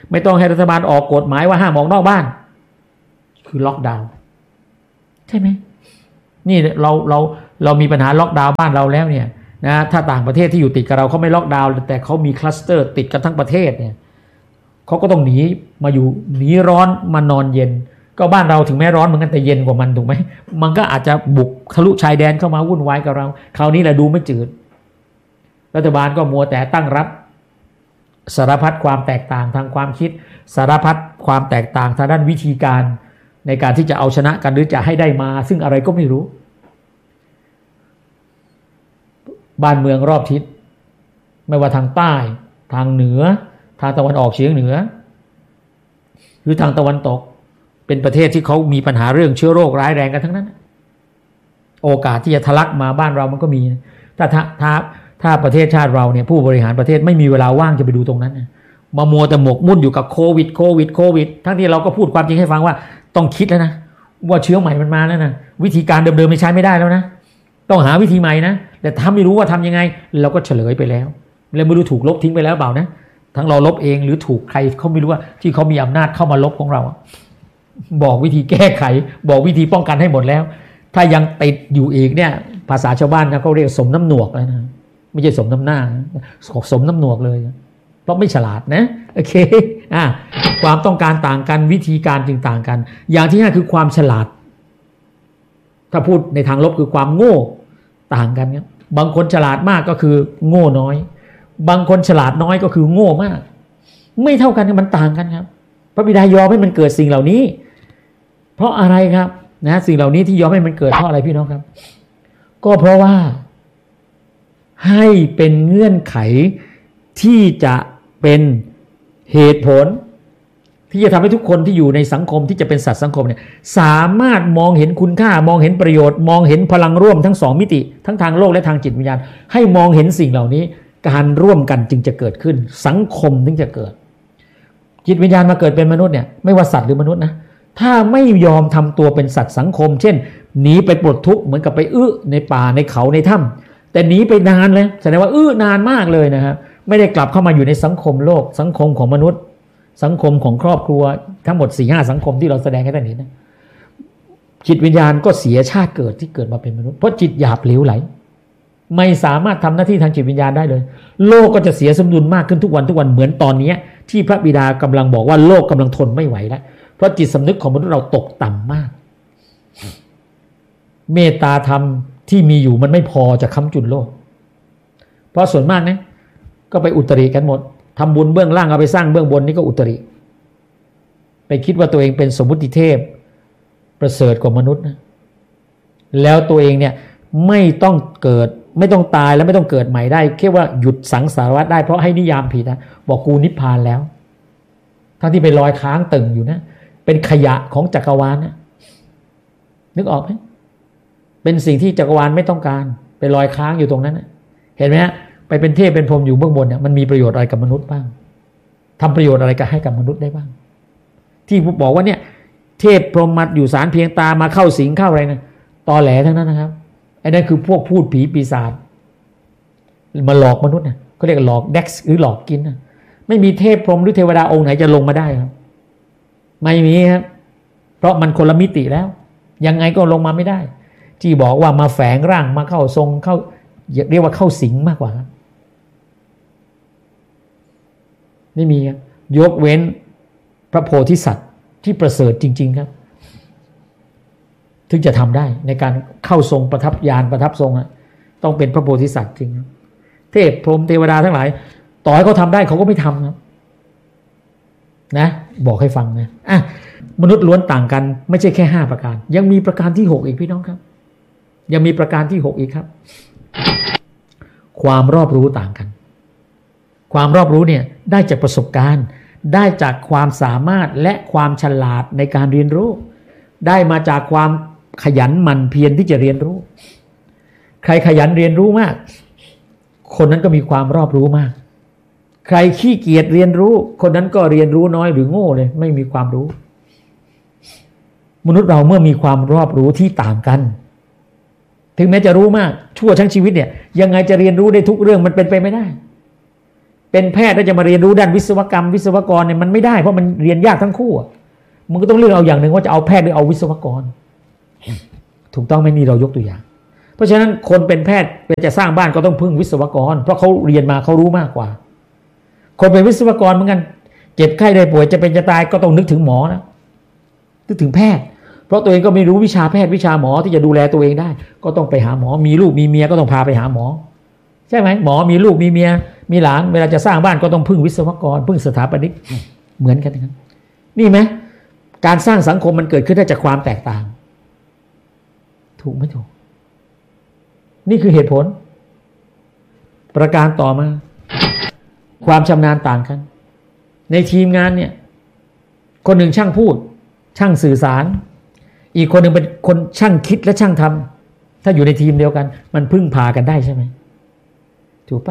ไม่ต้องให้รัฐบาลออกกฎหมายว่าห้ามออกนอกบ้านคือล็อกดาวน์ใช่ไหมนี่เราเราเรามีปัญหาล็อกดาวน์บ้านเราแล้วเนี่ยนะถ้าต่างประเทศที่อยู่ติดกับเราเขาไม่ล็อกดาวน์แต่เขามีคลัสเตอร์ติดกันทั้งประเทศเนี่ยเขาก็ต้องหนีมาอยู่หนีร้อนมานอนเย็นก็บ้านเราถึงแม้ร้อนเหมือนกันแต่เย็นกว่ามันถูกไหมมันก็อาจจะบุกทะลุชายแดนเข้ามาวุ่นวายกับเราคราวนี้แหละดูไม่จืดรัฐบาลก็มัวแต่ตั้งรับสารพัดความแตกต่างทางความคิดสารพัดความแตกต่างทางด้านวิธีการในการที่จะเอาชนะกันหรือจะให้ได้มาซึ่งอะไรก็ไม่รู้บ้านเมืองรอบทิศไม่ว่าทางใต้ทางเหนือทางตะวันออกเฉียงเหนือหรือทางตะวันตกเป็นประเทศที่เขามีปัญหาเรื่องเชื้อโรคร้ายแรงกันทั้งนั้นโอกาสที่จะทะลักมาบ้านเรามันก็มีถ้าถ้าถ้าถ้าประเทศชาติเราเนี่ยผู้บริหารประเทศไม่มีเวลาว่างจะไปดูตรงนั้นมามัวแต่หมกมุ่นอยู่กับโควิดโควิดโควิดทั้งที่เราก็พูดความจริงให้ฟังว่าต้องคิดแล้วนะว่าเชื้อใหม่มันมาแล้วนะวิธีการเดิมๆไม่ใช้ไม่ได้แล้วนะต้องหาวิธีใหม่นะแต่ถ้าไม่รู้ว่าทำยังไงเราก็เฉลยไปแล้วแล้วไม่รู้ถูกลบทิ้งไปแล้วเปล่านะทั้งเราลบเองหรือถูกใครเขาไม่รู้ว่าที่เขามีอำนาจเข้ามาลบของเราบอกวิธีแก้ไขบอกวิธีป้องกันให้หมดแล้วถ้ายังติดอยู่อีกเนี่ยภาษาชาวบ้านนะเขาเรียกสมน้ำหนวกแล้วนะไม่ใช่สมน้ำหน้าสมน้ำหนวกเลยเพราะไม่ฉลาดนะโอเคอ่ะความต้องการต่างกันวิธีการจึงต่างกันอย่างที่ห้าคือความฉลาดถ้าพูดในทางลบคือความโง่ต่างกันครับบางคนฉลาดมากก็คือโง่น้อยบางคนฉลาดน้อยก็คือโง่มากไม่เท่ากันมันต่างกันครับพระบิดายอมให้มันเกิดสิ่งเหล่านี้เพราะอะไรครับนะสิ่งเหล่านี้ที่ยอมให้มันเกิดเพราะอะไรพี่น้องครับก็เพราะว่าให้เป็นเงื่อนไขที่จะเป็นเหตุผลที่จะทำให้ทุกคนที่อยู่ในสังคมที่จะเป็นสัตว์สังคมเนี่ยสามารถมองเห็นคุณค่ามองเห็นประโยชน์มองเห็นพลังร่วมทั้งสองมิติทั้งทางโลกและทางจิตวิญญาณให้มองเห็นสิ่งเหล่านี้การร่วมกันจึงจะเกิดขึ้นสังคมถึงจะเกิดจิตวิญญาณมาเกิดเป็นมนุษย์เนี่ยไม่ว่าสัตว์หรือมนุษย์นะถ้าไม่ยอมทำตัวเป็นสัตว์สังคมเช่นหนีไปปลดทุกข์เหมือนกับไปอื้อในป่าในเขาในถ้ำแต่หนีไปนานเลยแสดงว่าอื้อนานมากเลยนะฮะไม่ได้กลับเข้ามาอยู่ในสังคมโลกสังคมของมนุษย์สังคมของครอบครัวทั้งหมด สี่ห้า สังคมที่เราแสดงให้ท่านเห็นนะจิตวิญญาณก็เสียชาติเกิดที่เกิดมาเป็นมนุษย์เพราะจิตหยาบเหลวไหลไม่สามารถทำหน้าที่ทางจิตวิญญาณได้เลยโลกก็จะเสียสมดุลมากขึ้นทุกวันทุกวันเหมือนตอนนี้ที่พระบิดากำลังบอกว่าโลกกำลังทนไม่ไหวแล้วเพราะจิตสำนึกของมนุษย์เราตกต่ำมากเมตตาธรรมที่มีอยู่มันไม่พอจะค้ำจุนโลกเพราะส่วนมากนะก็ไปอุตริกันหมดทำบุญเบื้องล่างเอาไปสร้างเบื้องบนนี่ก็อุตริไปคิดว่าตัวเองเป็นสมมุติเทพประเสริฐกว่ามนุษย์นะแล้วตัวเองเนี่ยไม่ต้องเกิดไม่ต้องตายแล้วไม่ต้องเกิดใหม่ได้แค่ว่าหยุดสังสารวัฏได้เพราะให้นิยามผิดนะบอกกูนิพพานแล้วทั้งที่ไปลอยค้างตึงอยู่นะเป็นขยะของจักรวาลนะนึกออกไหมเป็นสิ่งที่จักรวาลไม่ต้องการไปลอยค้างอยู่ตรงนั้นนะเห็นไหมฮะไปเป็นเทพเป็นพรหมอยู่เบื้องบนเนี่ยมันมีประโยชน์อะไรกับมนุษย์บ้างทำประโยชน์อะไรกับให้กับมนุษย์ได้บ้างที่ผมบอกว่าเนี่ยเทพพรหมมาอยู่สารเพียงตามาเข้าสิงเข้าอะไรนะตอแหลทั้งนั้นนะครับไอ้นั่นคือพวกพูดผีปีศาจมาหลอกมนุษย์นะเขาเรียกหลอกเด็กหรือหลอกกินนะไม่มีเทพพรหมหรือเทวดาองค์ไหนจะลงมาได้ครับไม่มีครับเพราะมันคนละมิติแล้วยังไงก็ลงมาไม่ได้ที่บอกว่ามาแฝงร่างมาเข้าทรงเข้าเรียกว่าเข้าสิงมากกว่าไม่มีครับยกเว้นพระโพธิสัตว์ที่ประเสริฐจริงๆครับถึงจะทำได้ในการเข้าทรงประทับญาณประทับทรงอะต้องเป็นพระโพธิสัตว์จริงเทพพรหมเทวดาทั้งหลายต่อให้เขาทำได้เขาก็ไม่ทำนะนะบอกให้ฟังนะอ่ะมนุษย์ล้วนต่างกันไม่ใช่แค่ห้าประการยังมีประการที่หกอีกพี่น้องครับยังมีประการที่หกอีกครับความรอบรู้ต่างกันความรอบรู้เนี่ยได้จากประสบการณ์ได้จากความสามารถและความฉลาดในการเรียนรู้ได้มาจากความขยันหมั่นเพียรที่จะเรียนรู้ใครขยันเรียนรู้มากคนนั้นก็มีความรอบรู้มากใครขี้เกียจเรียนรู้คนนั้นก็เรียนรู้น้อยหรือโง่เลยไม่มีความรู้มนุษย์เราเมื่อมีความรอบรู้ที่ต่างกันถึงแม้จะรู้มากชั่วทั้งชีวิตเนี่ยยังไงจะเรียนรู้ได้ทุกเรื่องมันเป็นไปไม่ได้เป็นแพทย์แล้วจะมาเรียนรู้ด้านวิศวกรรมวิศวกรเนี่ยมันไม่ได้เพราะมันเรียนยากทั้งคู่มึงก็ต้องเลือกเอาอย่างหนึ่งว่าจะเอาแพทย์หรือเอาวิศวกรถูกต้องไหมนี่เรายกตัวอย่างเพราะฉะนั้นคนเป็นแพทย์เป็นจะสร้างบ้านก็ต้องพึ่งวิศวกรเพราะเขาเรียนมาเขารู้มากกว่าคนเป็นวิศวกรเหมือนกันเจ็บไข้ได้ป่วยจะเป็นจะตายก็ต้องนึกถึงหมอนะนึกถึงแพทย์เพราะตัวเองก็ไม่รู้วิชาแพทย์วิชาหมอที่จะดูแลตัวเองได้ก็ต้องไปหาหมอมีลูกมีเมียก็ต้องพาไปหาหมอใช่ไหมหมอมีลูกมีเมียมีหลานเวลาจะสร้างบ้านก็ต้องพึ่งวิศวกรพึ่งสถาปนิกเหมือนกันนะครับนี่ไหมการสร้างสังคมมันเกิดขึ้นได้จากความแตกต่างถูกไหมถูกนี่คือเหตุผลประการต่อมาความชำนาญต่างกันในทีมงานเนี่ยคนหนึ่งช่างพูดช่างสื่อสารอีกคนหนึ่งเป็นคนช่างคิดและช่างทำถ้าอยู่ในทีมเดียวกันมันพึ่งพากันได้ใช่ไหมถูกปะ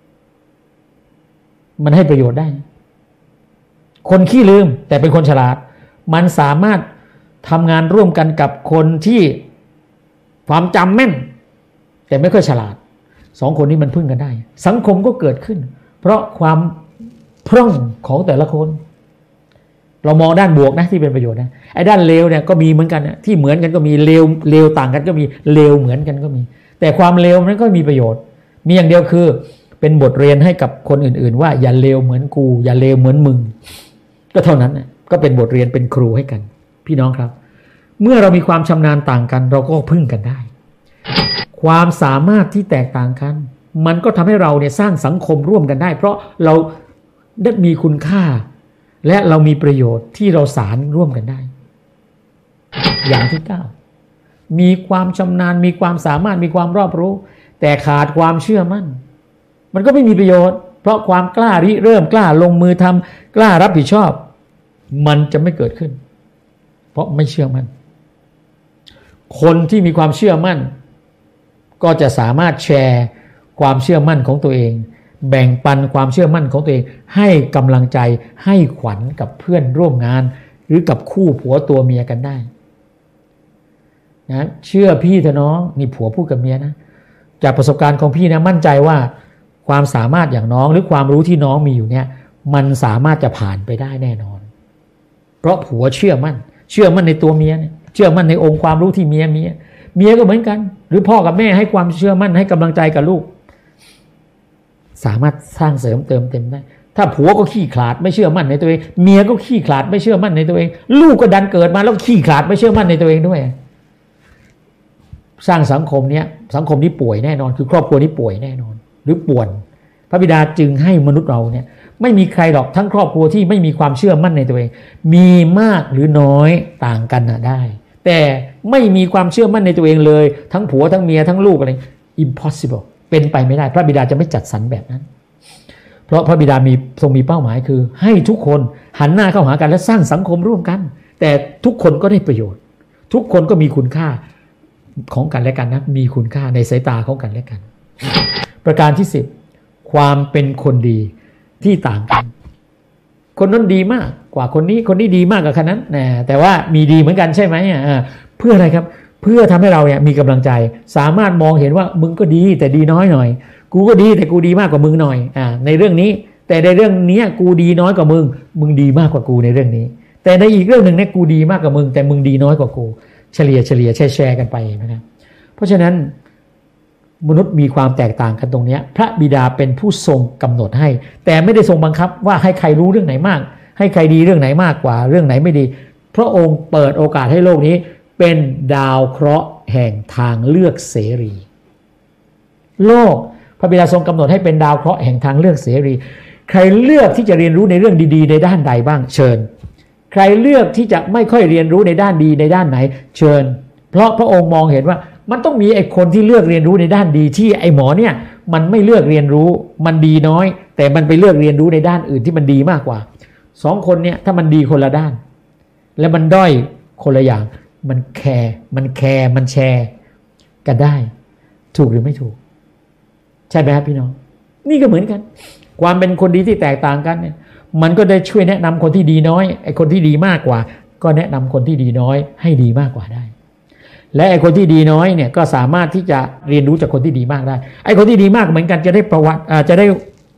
มันให้ประโยชน์ได้คนขี้ลืมแต่เป็นคนฉลาดมันสามารถทำงานร่วมกันกับคนที่ความจำแม่นแต่ไม่ค่อยฉลาดสองคนนี้มันพึ่งกันได้สังคมก็เกิดขึ้นเพราะความพร่องของแต่ละคนเรามองด้านบวกนะที่เป็นประโยชน์นะไอ้ด้านเลวเนี่ยก็มีเหมือนกันนะที่เหมือนกันก็มีเลวเลวต่างกันก็มีเลวเหมือนกันก็มีแต่ความเลวนั้นก็มีประโยชน์มีอย่างเดียวคือเป็นบทเรียนให้กับคนอื่นๆว่าอย่าเลวเหมือนกูอย่าเลวเหมือนมึงก็เท่านั้นนะก็เป็นบทเรียนเป็นครูให้กันพี่น้องครับเมื่อเรามีความชำนาญต่างกันเราก็พึ่งกันได้ความสามารถที่แตกต่างกันมันก็ทำให้เราเนี่ยสร้างสังคมร่วมกันได้เพราะเราได้มีคุณค่าและเรามีประโยชน์ที่เราสารร่วมกันได้อย่างที่เก้ามีความชำนาญมีความสามารถมีความรอบรู้แต่ขาดความเชื่อมั่นมันก็ไม่มีประโยชน์เพราะความกล้าริเริ่มกล้าลงมือทำกล้ารับผิดชอบมันจะไม่เกิดขึ้นเพราะไม่เชื่อมั่นคนที่มีความเชื่อมั่นก็จะสามารถแชร์ความเชื่อมั่นของตัวเองแบ่งปันความเชื่อมั่นของตัวเองให้กำลังใจให้ขวัญกับเพื่อนร่วมงานหรือกับคู่ผัวตัวเมียกันได้นะเชื่อพี่เถอะน้องนี่ผัวพูดกับเมียนะจากประสบการณ์ของพี่นะมั่นใจว่าความสามารถอย่างน้องหรือความรู้ที่น้องมีอยู่เนี่ยมันสามารถจะผ่านไปได้แน่นอนเพราะผัวเชื่อมั่นเชื่อมั่นในตัวเมียเนี่ยเชื่อมั่นในองค์ความรู้ที่เมียมีเมียก็เหมือนกันหรือพ่อกับแม่ให้ความเชื่อมั่นให้กำลังใจกับลูกสามารถสร้างเสริมเติมเต็มได้ถ้าผัวก็ขี้ขลาดไม่เชื่อมั่นในตัวเองเมียก็ขี้ขลาดไม่เชื่อมั่นในตัวเองลูกก็ดันเกิดมาแล้วขี้ขลาดไม่เชื่อมั่นในตัวเองด้วยสร้างสังคมเนี้ยสังคมนี้ป่วยแน่นอนคือครอบครัวนี้ป่วยแน่นอนหรือป่วนพระบิดาจึงให้มนุษย์เราเนี่ยไม่มีใครหรอกทั้งครอบครัวที่ไม่มีความเชื่อมั่นในตัวเองมีมากหรือน้อยต่างกันนะได้แต่ไม่มีความเชื่อมั่นในตัวเองเลยทั้งผัวทั้งเมียทั้งลูกอะไร impossible เป็นไปไม่ได้พระบิดาจะไม่จัดสรรแบบนั้นเพราะพระบิดามีทรงมีเป้าหมายคือให้ทุกคนหันหน้าเข้าหากันและสร้างสังคมร่วมกันแต่ทุกคนก็ได้ประโยชน์ทุกคนก็มีคุณค่าของกันและกันนะมีคุณค่าในสายตาของกันและกันประการที่สิบความเป็นคนดีที่ต่างกันคนนั้นดีมากกว่าคนนี้คนนี้ดีมากกว่าคนนั้นนะแต่ว่ามีดีเหมือนกันใช่ไหมอ่าเพื่ออะไรครับเพื่อทำให้เราเนี่ยมีกำลังใจสามารถมองเห็นว่ามึงก็ดีแต่ดีน้อยหน่อยกูก็ดีแต่กูดีมากกว่ามึงหน่อยอ่าในเรื่องนี้แต่ในเรื่องนี้กูดีน้อยกว่ามึงมึงดีมากกว่ากูในเรื่องนี้แต่ในอีกเรื่องหนึ่งเนี่ยกูดีมากกว่ามึงแต่มึงดีน้อยกว่ากูเฉลี่ยเฉลี่ยแชร์แชร์กันไปนะครับเพราะฉะนั้นมนุษย์มีความแตกต่างกันตรงนี้พระบิดาเป็นผู้ทรงกำหนดให้แต่ไม่ได้ทรงบังคับว่าให้ใครรู้เรื่องไหนมากให้ใครดีเรื่องไหนมากกว่าเรื่องไหนไม่ดีพระองค์เปิดโอกาสให้โลกนี้เป็นดาวเคราะห์แห่งทางเลือกเสรีโลกพระบิดาทรงกำหนดให้เป็นดาวเคราะห์แห่งทางเลือกเสรีใครเลือกที่จะเรียนรู้ในเรื่องดีๆในด้านใดบ้างเชิญใครเลือกที่จะไม่ค่อยเรียนรู้ในด้านดีในด้านไหนเชิญเพราะพระองค์มองเห็นว่ามันต้องมีไอ้คนที่เลือกเรียนรู้ในด้านดีที่ไอ้หมอเนี่ยมันไม่เลือกเรียนรู้มันดีน้อยแต่มันไปเลือกเรียนรู้ในด้านอื่นที่มันดีมากกว่าสองคนเนี่ยถ้ามันดีคนละด้านและมันด้อยคนละอย่างมันแคร์มันแคร์มันแชร์กันได้ถูกหรือไม่ถูกใช่ไหมครับพี่น้องนี่ก็เหมือนกันความเป็นคนดีที่แตกต่างกันเนี่ยมันก็ได้ช่วยแนะนำคนที่ดีน้อยไอ้คนที่ดีมากกว่าก็แนะนำคนที่ดีน้อยให้ดีมากกว่าได้และไอ้คนที่ดีน้อยเนี่ยก็สามารถที่จะเรียนรู้จากคนที่ดีมากได้ไอ้คนที่ดีมากเหมือนกันจะได้ประวัติจะได้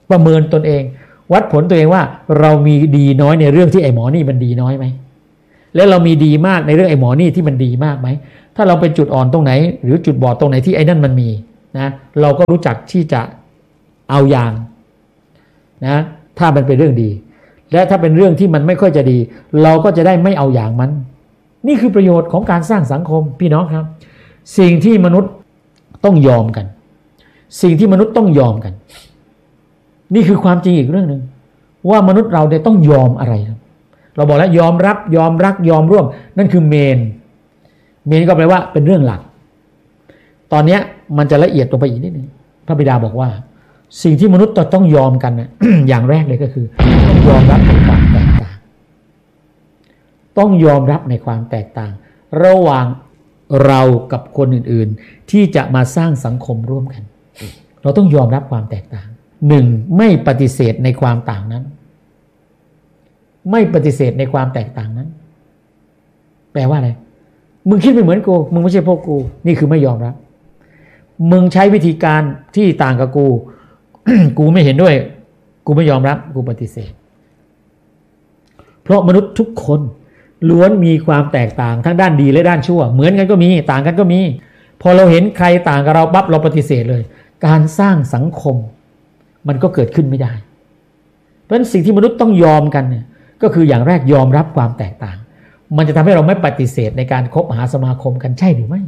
ประเมินตนเองวัดผลตัวเองว่าเรามีดีน้อยในเรื่องที่ไอ้หมอนี่มันดีน้อยไหมแล้วเรามีดีมากในเรื่องไอ้หมอนี่ที่มันดีมากไหมถ้าเราไปจุดอ่อนตรงไหนหรือจุดบอดตรงไหนที่ไอ้นั่นมันมีนะเราก็รู้จักที่จะเอาอย่างนะถ้ามันเป็นเรื่องดีและถ้าเป็นเรื่องที่มันไม่ค่อยจะดีเราก็จะได้ไม่เอาอย่างมันนี่คือประโยชน์ของการสร้างสังคมพี่น้องครับสิ่งที่มนุษย์ต้องยอมกันสิ่งที่มนุษย์ต้องยอมกันนี่คือความจริงอีกเรื่องนึงว่ามนุษย์เราเนี่ยต้องยอมอะไรเราบอกแล้วยอมรับยอมรักยอมร่วมนั่นคือเมนเมนก็แปลว่าเป็นเรื่องหลักตอนนี้มันจะละเอียดลงไปอีกนิดนึงพระบิดาบอกว่าสิ่งที่มนุษย์ต้องยอมกันนะ อย่างแรกเลยก็คือต้องยอมรับในความแตกต่างต้องยอมรับในความแตกต่างระหว่างเรากับคนอื่นๆที่จะมาสร้างสังคมร่วมกันเราต้องยอมรับความแตกต่างหนึ่งไม่ปฏิเสธในความต่างนั้นไม่ปฏิเสธในความแตกต่างนั้นแปลว่าอะไรมึงคิดไม่เหมือนกูมึงไม่ใช่พวกกูนี่คือไม่ยอมรับมึงใช้วิธีการที่ต่างกับกู กูไม่เห็นด้วยกูไม่ยอมรับกูปฏิเสธเพราะมนุษย์ทุกคนล้วนมีความแตกต่างทั้งด้านดีและด้านชั่วเหมือนกันก็มีต่างกันก็มีพอเราเห็นใครต่างกับเราปั๊บเราปฏิเสธเลยการสร้างสังคมมันก็เกิดขึ้นไม่ได้เพราะฉะนั้นสิ่งที่มนุษย์ต้องยอมกันเนี่ยก็คืออย่างแรกยอมรับความแตกต่างมันจะทำให้เราไม่ปฏิเสธในการคบหาสมาคมกันใช่หรือไม่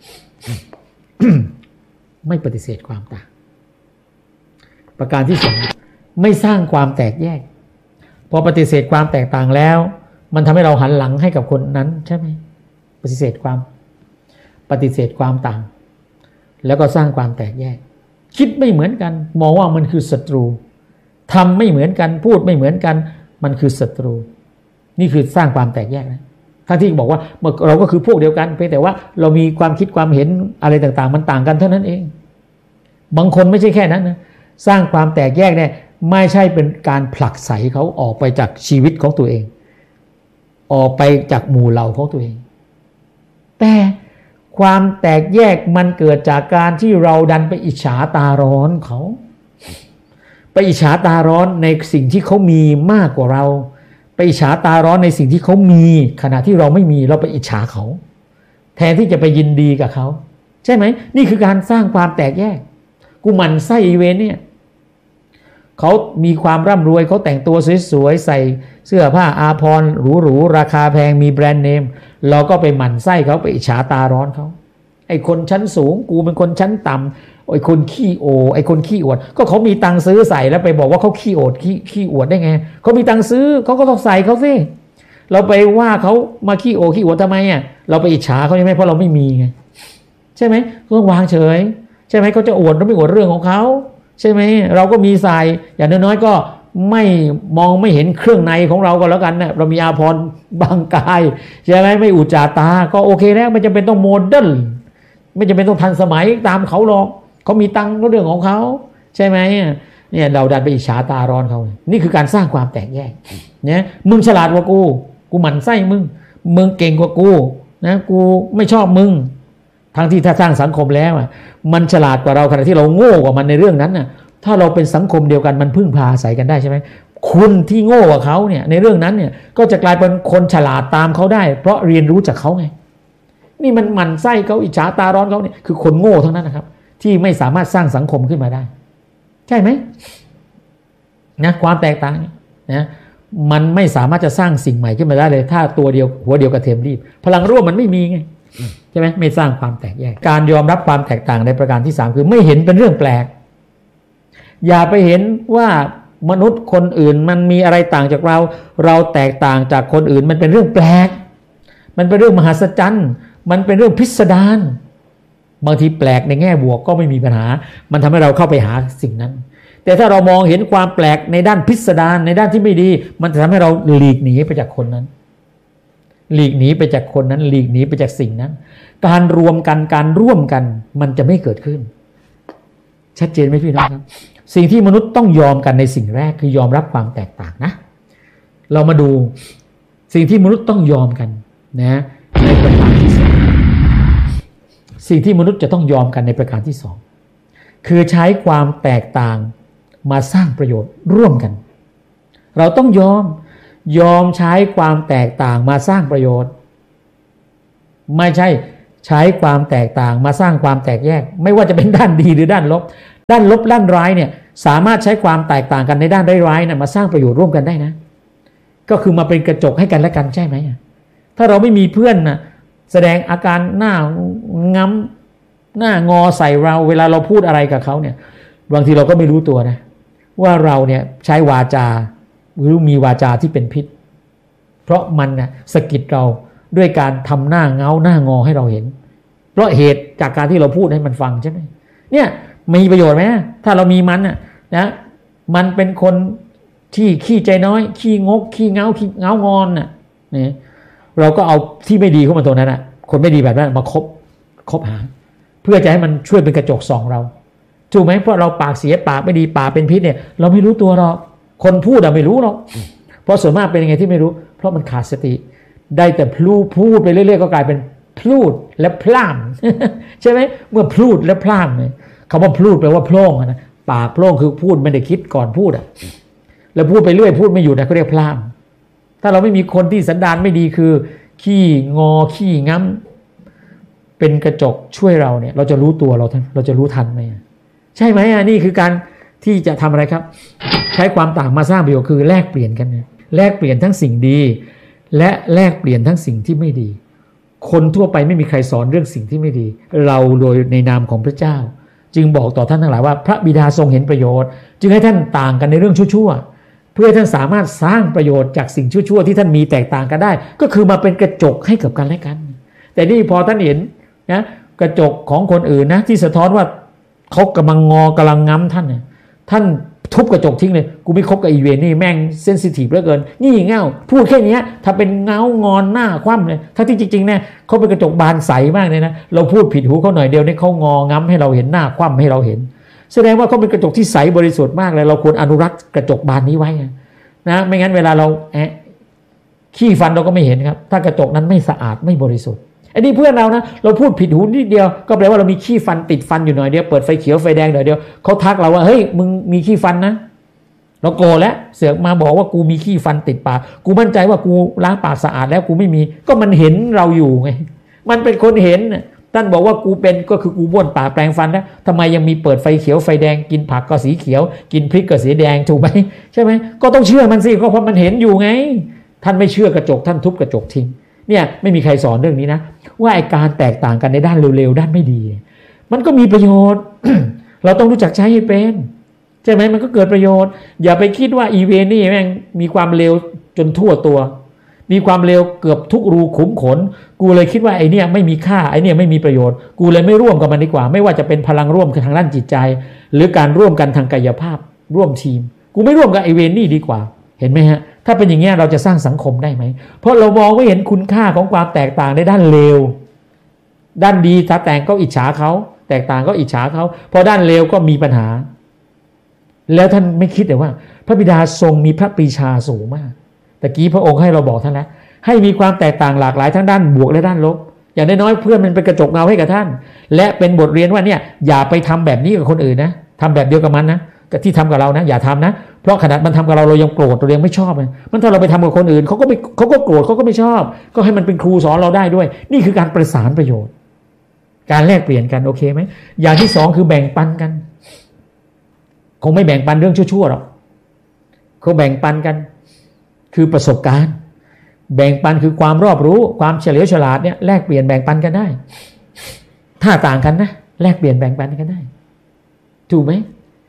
ไม่ปฏิเสธความต่างประการที่สองไม่สร้างความแตกแยกพอปฏิเสธความแตกต่างแล้วมันทำให้เราหันหลังให้กับคนนั้นใช่ไหมปฏิเสธความปฏิเสธความต่างแล้วก็สร้างความแตกแยกคิดไม่เหมือนกันมองว่ามันคือศัตรูทำไม่เหมือนกันพูดไม่เหมือนกันมันคือศัตรูนี่คือสร้างความแตกแยกนะทั้งที่บอกว่าเมื่อเราก็คือพวกเดียวกันเพียงแต่ว่าเรามีความคิดความเห็นอะไรต่างๆมันต่างกันเท่านั้นเองบางคนไม่ใช่แค่นั้นนะสร้างความแตกแยกเนี่ยไม่ใช่เป็นการผลักไสเขาออกไปจากชีวิตของตัวเองออกไปจากหมู่เหล่าของตัวเองแต่ความแตกแยกมันเกิดจากการที่เราดันไปอิจฉาตาร้อนเขาไปอิจฉาตาร้อนในสิ่งที่เขามีมากกว่าเราไปอิจฉาตาร้อนในสิ่งที่เขามีขณะที่เราไม่มีเราไปอิจฉาเขาแทนที่จะไปยินดีกับเขาใช่ไหมนี่คือการสร้างความแตกแยกกูหมั่นไส้อีเวนเนี่ยเขามีความร่ำรวยเขาแต่งตัวสวยๆใส่เสื้อผ้าอาภรณ์หรูๆราคาแพงมีแบรนด์เนมเราก็ไปหมั่นไส้เขาไปอิจฉาตาร้อนเขาไอ้คนชั้นสูงกูเป็นคนชั้นต่ำไอ้คนขี้โอไอ้คนขี้อวดก็เขามีตังค์ซื้อใส่แล้วไปบอกว่าเขาขี้โอดขี้ขี้อวดได้ไงเขามีตังค์ซื้อเขาก็ต้องใส่เขาสิเราไปว่าเขามาขี้โอขี้อวดทำไมอ่ะเราไปอิจฉาเขาใช่ไหมเพราะเราไม่มีไงใช่ไหมก็วางเฉยใช่ไหมเขาจะอวดหรือไม่อวดเรื่องของเขาใช่ไหมเราก็มีใส่อย่างน้อยๆก็ไม่มองไม่เห็นเครื่องในของเราก็แล้วกันนะเรามีอาภรณ์บางกายใช่ไหมไม่อุจจาตาก็โอเคแล้วไม่จำเป็นต้องโมเดิร์นไม่จำเป็นต้องทันสมัยตามเขาหรอกเขามีตังค์ก็เรื่องของเขาใช่ไหมเนี่ยเราดันไปอิจฉาตาร้อนเขานี่คือการสร้างความแตกแยกเนี่ยมึงฉลาดกว่ากูกูหมั่นไส้มึงมึงเก่งกว่ากูนะกูไม่ชอบมึงทั้งที่ถ้าสร้างสังคมแล้วมันฉลาดกว่าเราขณะที่เราโง่กว่ามันในเรื่องนั้นน่ะถ้าเราเป็นสังคมเดียวกันมันพึ่งพาอาศัยกันได้ใช่ไหมคุณที่โง่กว่าเขาเนี่ยในเรื่องนั้นเนี่ยก็จะกลายเป็นคนฉลาดตามเขาได้เพราะเรียนรู้จากเขาไงนี่มันหมั่นไส้เขาอิจฉาตาร้อนเขาเนี่ยคือคนโง่ทั้งนั้นนะครับที่ไม่สามารถสร้างสังคมขึ้นมาได้ใช่ไหมนะความแตกต่างนะมันไม่สามารถจะสร้างสิ่งใหม่ขึ้นมาได้เลยถ้าตัวเดียวหัวเดียวกระเทียมรีบพลังร่วมมันไม่มีไงใช่ไหมไม่สร้างความแตกแยกการยอมรับความแตกต่างในประการที่สามคือไม่เห็นเป็นเรื่องแปลกอย่าไปเห็นว่ามนุษย์คนอื่นมันมีอะไรต่างจากเราเราแตกต่างจากคนอื่นมันเป็นเรื่องแปลกมันเป็นเรื่องมหัศจรรย์มันเป็นเรื่องพิสดารบางทีแปลกในแง่บวกก็ไม่มีปัญหามันทำให้เราเข้าไปหาสิ่งนั้นแต่ถ้าเรามองเห็นความแปลกในด้านพิสดารในด้านที่ไม่ดีมันจะทำให้เราหลีกหนีไปจากคนนั้นหลีกหนีไปจากคนนั้นหลีกหนีไปจากสิ่งนั้นการรวมกันการร่วมกันมันจะไม่เกิดขึ้นชัดเจนไหมพี่น้องครับสิ่งที่มนุษย์ต้องยอมกันในสิ่งแรกคือยอมรับความแตกต่างนะเรามาดูสิ่งที่มนุษย์ต้องยอมกันนะในประการที่สองสิ่งที่มนุษย์จะต้องยอมกันในประการที่สองคือใช้ความแตกต่างมาสร้างประโยชน์ร่วมกันเราต้องยอมยอมใช้ความแตกต่างมาสร้างประโยชน์ไม่ใช่ใช้ความแตกต่างมาสร้างความแตกแยกไม่ว่าจะเป็นด้านดีหรือด้านลบด้านลบด้านร้ายเนี่ยสามารถใช้ความแตกต่างกันในด้านร้ายๆนะมาสร้างประโยชน์ร่วมกันได้นะก็คือมาเป็นกระจกให้กันและกันใช่ไหมถ้าเราไม่มีเพื่อนนะแสดงอาการหน้าง้ำหน้างอใส่เราเวลาเราพูดอะไรกับเขาเนี่ยบางทีเราก็ไม่รู้ตัวนะว่าเราเนี่ยใช้วาจาหรือมีวาจาที่เป็นพิษเพราะมันนะสะกิดเราด้วยการทำหน้าเงาหน้างอให้เราเห็นเพราะเหตุจากการที่เราพูดให้มันฟังใช่ไหมเนี่ยมีประโยชน์ไหมถ้าเรามีมันนะนะมันเป็นคนที่ขี้ใจน้อยขี้งกขี้เงาขี้เงางอนน่ะนี่เราก็เอาที่ไม่ดีเข้ามาตัวนั้นน่ะคนไม่ดีแบบนั้นมาคบคบหาเพื่อจะให้มันช่วยเป็นกระจกส่องเราถูกไหมเพราะเราปากเสียปากไม่ดีปากเป็นพิษเนี่ยเราไม่รู้ตัวหรอกคนพูดอะไม่รู้หรอกเพราะส่วนมากเป็นยังไงที่ไม่รู้เพราะมันขาดสติได้แต่พูดพูดไปเรื่อยๆก็กลายเป็นพูดและพล่ามใช่ไหมเมื่อพูดและพล่ามเนี่ยคำว่าพูดแปลว่าโพล่งนะปากโพล่งคือพูดไม่ได้คิดก่อนพูดอะแล้วพูดไปเรื่อยพูดไม่หยุดนะเขาเรียกพล่ามถ้าเราไม่มีคนที่สันดานไม่ดีคือขี้งอขี้ง้ำเป็นกระจกช่วยเราเนี่ยเราจะรู้ตัวเราเราจะรู้ทันไหมใช่ไหมอ่ะนี่คือการที่จะทำอะไรครับใช้ความต่างมาสร้างประโยชน์คือแลกเปลี่ยนกันเนี่ยแลกเปลี่ยนทั้งสิ่งดีและแลกเปลี่ยนทั้งสิ่งที่ไม่ดีคนทั่วไปไม่มีใครสอนเรื่องสิ่งที่ไม่ดีเราโดยในนามของพระเจ้าจึงบอกต่อท่านทั้งหลายว่าพระบิดาทรงเห็นประโยชน์จึงให้ท่านต่างกันในเรื่องชั่วๆเพื่อให้ท่านสามารถสร้างประโยชน์จากสิ่งชั่วๆที่ท่านมีแตกต่างกันได้ก็คือมาเป็นกระจกให้กับกันและกันแต่นี่พอท่านเห็นนะกระจกของคนอื่นนะที่สะท้อนว่าเขากำลังงอกำลังง้ำท่านเนี่ยท่านทุบกระจกทิ้งเลยกูไม่คบกับอีเวนนี่แม่งเซนซิทีฟเหลือเกินนี่เง่าพูดแค่นี้ถ้าเป็นเงางอนหน้าคว่ำเลยถ้าที่จริงๆเนี่ยเขาเป็นกระจกบานใสมากเลยนะเราพูดผิดหูเขาหน่อยเดียวเนี่ยเขางอง้ำให้เราเห็นหน้าคว่ำให้เราเห็นแสดงว่าเขาเป็นกระจกที่ใสบริสุทธิ์มากเลยเราควรอนุรักษ์กระจกบานนี้ไว้นะไม่งั้นเวลาเราแอะขี้ฟันเราก็ไม่เห็นครับถ้ากระจกนั้นไม่สะอาดไม่บริสุทธิ์อันนี้เพื่อนเรานะเราพูดผิดหูนิดเดียวก็แปลว่าเรามีขี้ฟันติดฟันอยู่หน่อยเดียวเปิดไฟเขียวไฟแดงหน่อยเดียวเขาทักเราว่าเฮ้ยมึงมีขี้ฟันนะเราโกรธแล้วเสือกมาบอกว่ากูมีขี้ฟันติดปากกูมั่นใจว่ากูล้างปากสะอาดแล้วกูไม่มีก็มันเห็นเราอยู่ไงมันเป็นคนเห็นท่านบอกว่ากูเป็นก็คือกูบ้วนปากแปรงฟันแล้วทำไมยังมีเปิดไฟเขียวไฟแดงกินผักก็สีเขียวกินพริกก็สีแดงถูกไหมใช่ไหมก็ต้องเชื่อมันสิก็เพราะมันเห็นอยู่ไงท่านไม่เชื่อกระจกท่านทุบกระจกทิ้งเนี่ยไม่มีใครสอนเรื่องนี้นะว่าไอ้การแตกต่างกันในด้านเร็วๆด้านไม่ดีมันก็มีประโยชน์ เราต้องรู้จักใช้ให้เป็นใช่ไหมมันก็เกิดประโยชน์อย่าไปคิดว่าอีเวนนี่แม่งมีความเร็วจนทั่วตัวมีความเร็วเกือบทุกรูขุมขนกูเลยคิดว่าไอ้นี่ไม่มีค่าไอ้นี่ไม่มีประโยชน์กูเลยไม่ร่วมกับมันดีกว่าไม่ว่าจะเป็นพลังร่วมกันทางด้านจิตใจหรือการร่วมกันทางกายภาพร่วมทีมกูไม่ร่วมกับไอเวนนี่ดีกว่าเห็นไหมฮะถ้าเป็นอย่างเงี้ยเราจะสร้างสังคมได้ไหมเพราะเรามองไม่เห็นคุณค่าของความแตกต่างในด้านเลวด้านดีถ้าแต่งก็อิจฉาเขาแตกต่างก็อิจฉาเขาพอด้านเลวก็มีปัญหาแล้วท่านไม่คิดเลยว่าพระบิดาทรงมีพระปรีชาสูงมากแต่กี้พระองค์ให้เราบอกท่านแล้วให้มีความแตกต่างหลากหลายทั้งด้านบวกและด้านลบอย่างน้อยๆเพื่อนมันเป็นกระจกเงาให้กับท่านและเป็นบทเรียนว่าเนี่ยอย่าไปทำแบบนี้กับคนอื่นนะทำแบบเดียวกับมันนะที่ทำกับเรานะอย่าทำนะเพราะขนาดมันทำกับเราเรายังโกรธเรายังไม่ชอบเลยมันถ้าเราไปทำกับคนอื่นเขาก็ไม่เขาก็โกรธเขาก็ไม่ชอบก็ให้มันเป็นครูสอนเราได้ด้วยนี่คือการประสานประโยชน์การแลกเปลี่ยนกันโอเคไหมอย่างที่สองคือแบ่งปันกันคงไม่แบ่งปันเรื่องชั่วๆหรอกเขาแบ่งปันกันคือประสบการณ์แบ่งปันคือความรอบรู้ความเฉลียวฉลาดเนี่ยแลกเปลี่ยนแบ่งปันกันได้ถ้าต่างกันนะแลกเปลี่ยนแบ่งปันกันได้ถูกไหม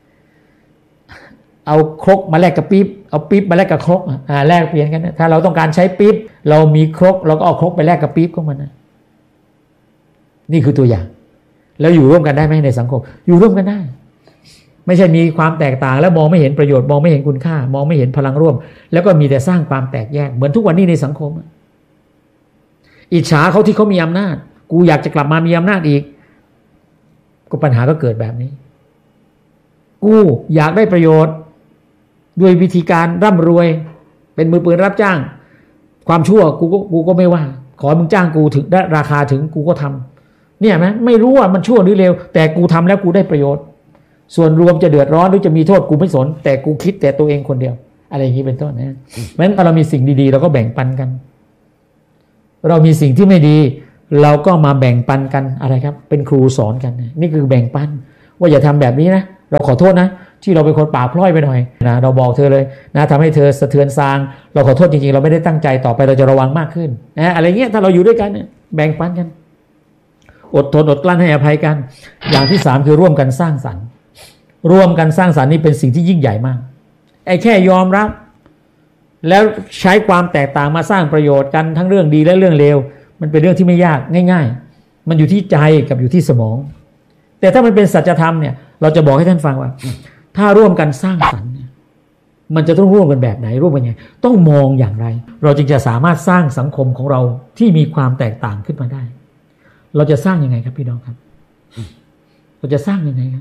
เอาครกมาแลกกับปี๊บเอาปี๊บมาแลกกับครกอ่าแลกเปลี่ยนกันนะถ้าเราต้องการใช้ปี๊บเรามีครกเราก็เอาครกไปแลกกับปี๊บก็มันนะนี่คือตัวอย่างแล้วอยู่ร่วมกันได้ไหมในสังคมอยู่ร่วมกันได้ไม่ใช่มีความแตกต่างแล้วมองไม่เห็นประโยชน์มองไม่เห็นคุณค่ามองไม่เห็นพลังร่วมแล้วก็มีแต่สร้างความแตกแยกเหมือนทุกวันนี้ในสังคมอิจฉาเขาที่เขามีอำนาจกูอยากจะกลับมามีอำนาจอีกก็ปัญหาก็เกิดแบบนี้กูอยากได้ประโยชน์ด้วยวิธีการร่ำรวยเป็นมือปืนรับจ้างความชั่วกูก็กูก็ไม่ว่าขอมึงจ้างกูถึงได้ราคาถึงกูก็ทำเนี่ยไหมไม่รู้ว่ามันชั่วหรือเลวแต่กูทำแล้วกูได้ประโยชน์ส่วนรวมจะเดือดร้อนหรือจะมีโทษกูไม่สนแต่กูคิดแต่ตัวเองคนเดียวอะไรอย่างนี้เป็นต้นนะเพราะฉะนั้นเรามีสิ่งดีๆเราก็แบ่งปันกันเรามีสิ่งที่ไม่ดีเราก็มาแบ่งปันกันอะไรครับเป็นครูสอนกันนี่คือแบ่งปันว่าอย่าทำแบบนี้นะเราขอโทษนะที่เราเป็นคนป่าพล่อยไปหน่อยนะเราบอกเธอเลยนะทำให้เธอสะเทือนซางเราขอโทษจริงๆเราไม่ได้ตั้งใจต่อไปเราจะระวังมากขึ้นนะอะไรเงี้ยถ้าเราอยู่ด้วยกันเนี่ยแบ่งปันกันอดทนอดกลั้นให้อภัยกันอย่างที่สามคือร่วมกันสร้างสรรค์ร่วมกันสร้างสรรค์นี่เป็นสิ่งที่ยิ่งใหญ่มากไอ้แค่ยอมรับแล้วใช้ความแตกต่างมาสร้างประโยชน์กันทั้งเรื่องดีและเรื่องเลวมันเป็นเรื่องที่ไม่ยากง่ายๆมันอยู่ที่ใจกับอยู่ที่สมองแต่ถ้ามันเป็นสัจธรรมเนี่ยเราจะบอกให้ท่านฟังว่าถ้าร่วมกันสร้างสรรค์เนี่ยมันจะต้องร่วมกันแบบไหนร่วมกันยังไงต้องมองอย่างไรเราจึงจะสามารถสร้างสังคมของเราที่มีความแตกต่างขึ้นมาได้เราจะสร้างยังไงครับพี่น้องครับเราจะสร้างยังไงครับ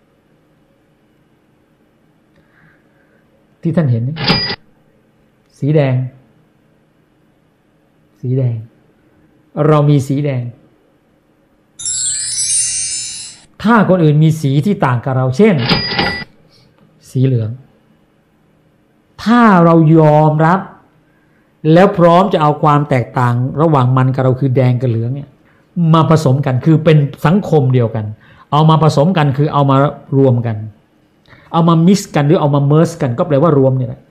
ที่ท่านเห็นสีแดงสีแดงเรามีสีแดงถ้าคนอื่นมีสีที่ต่างกับเราเช่นสีเหลืองถ้าเรายอมรับแล้วพร้อมจะเอาความแตกต่างระหว่างมันกับเราคือแดงกับเหลืองเนี่ยมาผสมกันคือเป็นสังคมเดียวกันเอามาผสมกันคือเอามารวมกันเอามามิกซ์กันหรือเอามาเมิร์จกันก็แปลว่ารวมเนี่ยแหละ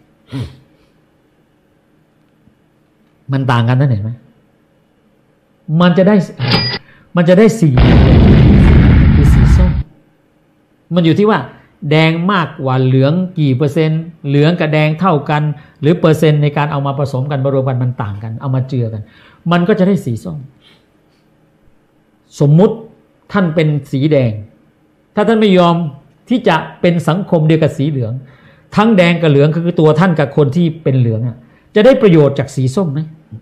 มันต่างกันนั่นเห็นไหมมันจะได้มันจะได้สีคือสีส้มมันอยู่ที่ว่าแดงมากกว่าเหลืองกี่เปอร์เซ็นต์เหลืองกับแดงเท่ากันหรือเปอร์เซ็นต์ในการเอามาผสมกันมารวมกันมันต่างกันเอามาเจือกันมันก็จะได้สีส้มสมมุติท่านเป็นสีแดงถ้าท่านไม่ยอมที่จะเป็นสังคมเดียวกับสีเหลืองทั้งแดงกับเหลืองคือตัวท่านกับคนที่เป็นเหลืองอ่ะจะได้ประโยชน์จากสีส้มไหม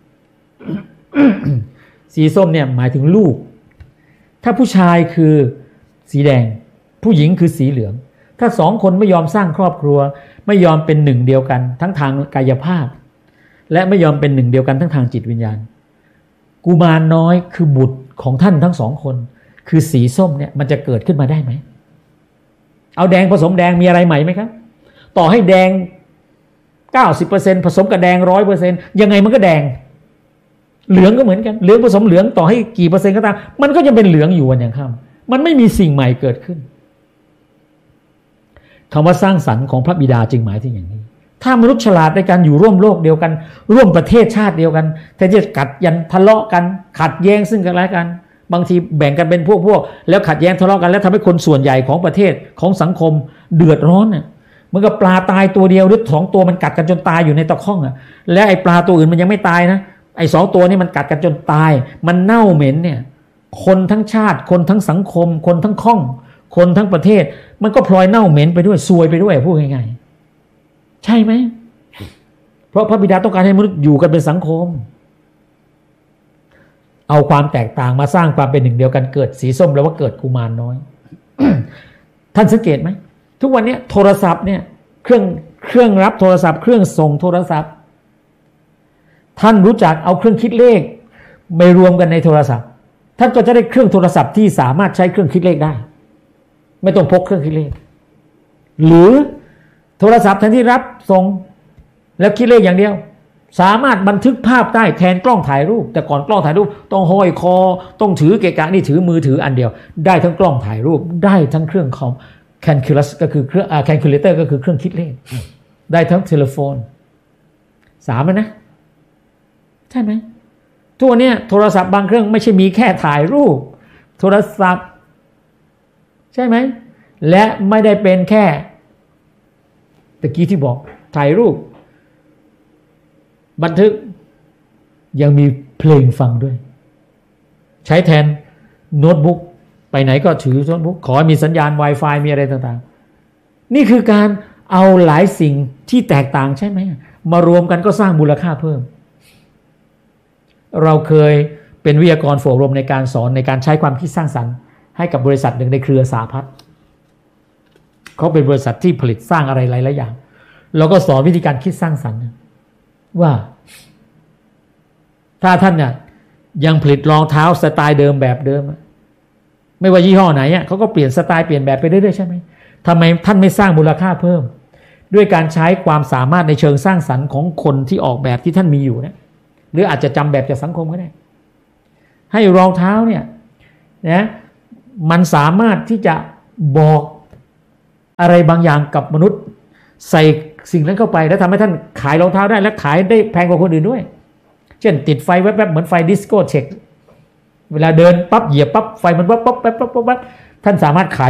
สีส้มเนี่ยหมายถึงลูกถ้าผู้ชายคือสีแดงผู้หญิงคือสีเหลืองถ้าสองคนไม่ยอมสร้างครอบครัวไม่ยอมเป็นหนึ่งเดียวกันทั้งทางกายภาพและไม่ยอมเป็นหนึ่งเดียวกันทั้งทางจิตวิญญาณกุมารน้อยคือบุตรของท่านทั้งสองคนคือสีส้มเนี่ยมันจะเกิดขึ้นมาได้ไหมเอาแดงผสมแดงมีอะไรใหม่ไหมครับต่อให้แดง เก้าสิบเปอร์เซ็นต์ ผสมกับแดง ร้อยเปอร์เซ็นต์ ยังไงมันก็แดงเหลืองก็เหมือนกันเหลืองผสมเหลืองต่อให้กี่เปอร์เซ็นต์ก็ตามมันก็จะเป็นเหลืองอยู่วันอย่างค่ำมันไม่มีสิ่งใหม่เกิดขึ้นคำว่าสร้างสรรค์ของพระบิดาจึงหมายถึงอย่างนี้ถ้ามนุษย์ฉลาดในการอยู่ร่วมโลกเดียวกันร่วมประเทศชาติเดียวกันแทนที่จะกัดยันทะเลาะกันขัดแย้งซึ่งกันและกันบางทีแบ่งกันเป็นพวกพวกแล้วขัดแย้งทะเลาะกันแล้วทำให้คนส่วนใหญ่ของประเทศของสังคมเดือดร้อนเนี่ยเหมือนกับปลาตายตัวเดียวหรือสองตัวมันกัดกันจนตายอยู่ในตะข้องอ่ะและไอ้ปลาตัวอื่นมันยังไม่ตายนะไอ้สองตัวนี้มันกัดกันจนตายมันเน่าเหม็นเนี่ยคนทั้งชาติคนทั้งสังคมคนทั้งข้องคนทั้งประเทศมันก็พลอยเน่าเหม็นไปด้วยซวยไปด้วยพูดง่ายๆใช่ไหมเพราะพระบิดาต้องการให้มนุษย์อยู่กันเป็นสังคมเอาความแตกต่างมาสร้างความเป็นหนึ่งเดียวกันเกิดสีส้มแล้วว่าเกิดกุมารน้อย ท่านสังเกตไหมทุกวันนี้โทรศัพท์เนี่ยเครื่องเครื่องรับโทรศัพท์เครื่องส่งโทรศัพท์ท่านรู้จักเอาเครื่องคิดเลขไปรวมกันในโทรศัพท์ท่านก็จะได้เครื่องโทรศัพท์ที่สามารถใช้เครื่องคิดเลขได้ไม่ต้องพกเครื่องคิดเลขหรือโทรศัพท์แทนที่รับส่งแล้วคิดเลขอย่างเดียวสามารถบันทึกภาพได้แทนกล้องถ่ายรูปแต่ก่อนกล้องถ่ายรูปต้องห้อยคอต้องถือเกะกะนี่ถือมือถืออันเดียวได้ทั้งกล้องถ่ายรูปได้ทั้งเครื่องคอม calculus ก็คือเครื่องอ่า calculator ก็คือเครื่องคิดเลขได้ทั้งโทรศัพท์สามนะใช่ไหมตัวเนี้ยโทรศัพท์บางเครื่องไม่ใช่มีแค่ถ่ายรูปโทรศัพท์ใช่ไหมและไม่ได้เป็นแค่ตะกี้ที่บอกถ่ายรูปบันทึกยังมีเพลงฟังด้วยใช้แทนโน้ตบุ๊กไปไหนก็ถือโน้ตบุ๊กขอมีสัญญาณ Wi-Fi มีอะไรต่างๆนี่คือการเอาหลายสิ่งที่แตกต่างใช่ไหมมารวมกันก็สร้างมูลค่าเพิ่มเราเคยเป็นวิทยากรฝึกอบรมในการสอนในการใช้ความคิดสร้างสรรค์ให้กับบริษัทหนึ่งในเครือสาพัฒน์เขาเป็นบริษัทที่ผลิตสร้างอะไรหลายๆอย่างเราก็สอนวิธีการคิดสร้างสรรค์ว่าถ้าท่านเนี่ยยังผลิตรองเท้าสไตล์เดิมแบบเดิมไม่ว่ายี่ห้อไหนอ่ะเขาก็เปลี่ยนสไตล์เปลี่ยนแบบไปเรื่อยๆใช่ไหมทำไมท่านไม่สร้างมูลค่าเพิ่มด้วยการใช้ความสามารถในเชิงสร้างสรรค์ของคนที่ออกแบบที่ท่านมีอยู่นะหรืออาจจะจำแบบจากสังคมก็ได้ให้รองเท้าเนี่ยนะมันสามารถที่จะบอกอะไรบางอย่างกับมนุษย์ใส่สิ่งนั้นเข้าไปแล้วทำให้ท่านขายรองเท้าได้และขายได้แพงกว่าคนอื่นด้วยเช่นติดไฟแวบๆเหมือนไฟดิสโก้เช็คเวลาเดินปั๊บเหยียบปั๊บไฟมันวับปั๊บปั๊บปั๊บปั๊บท่านสามารถขาย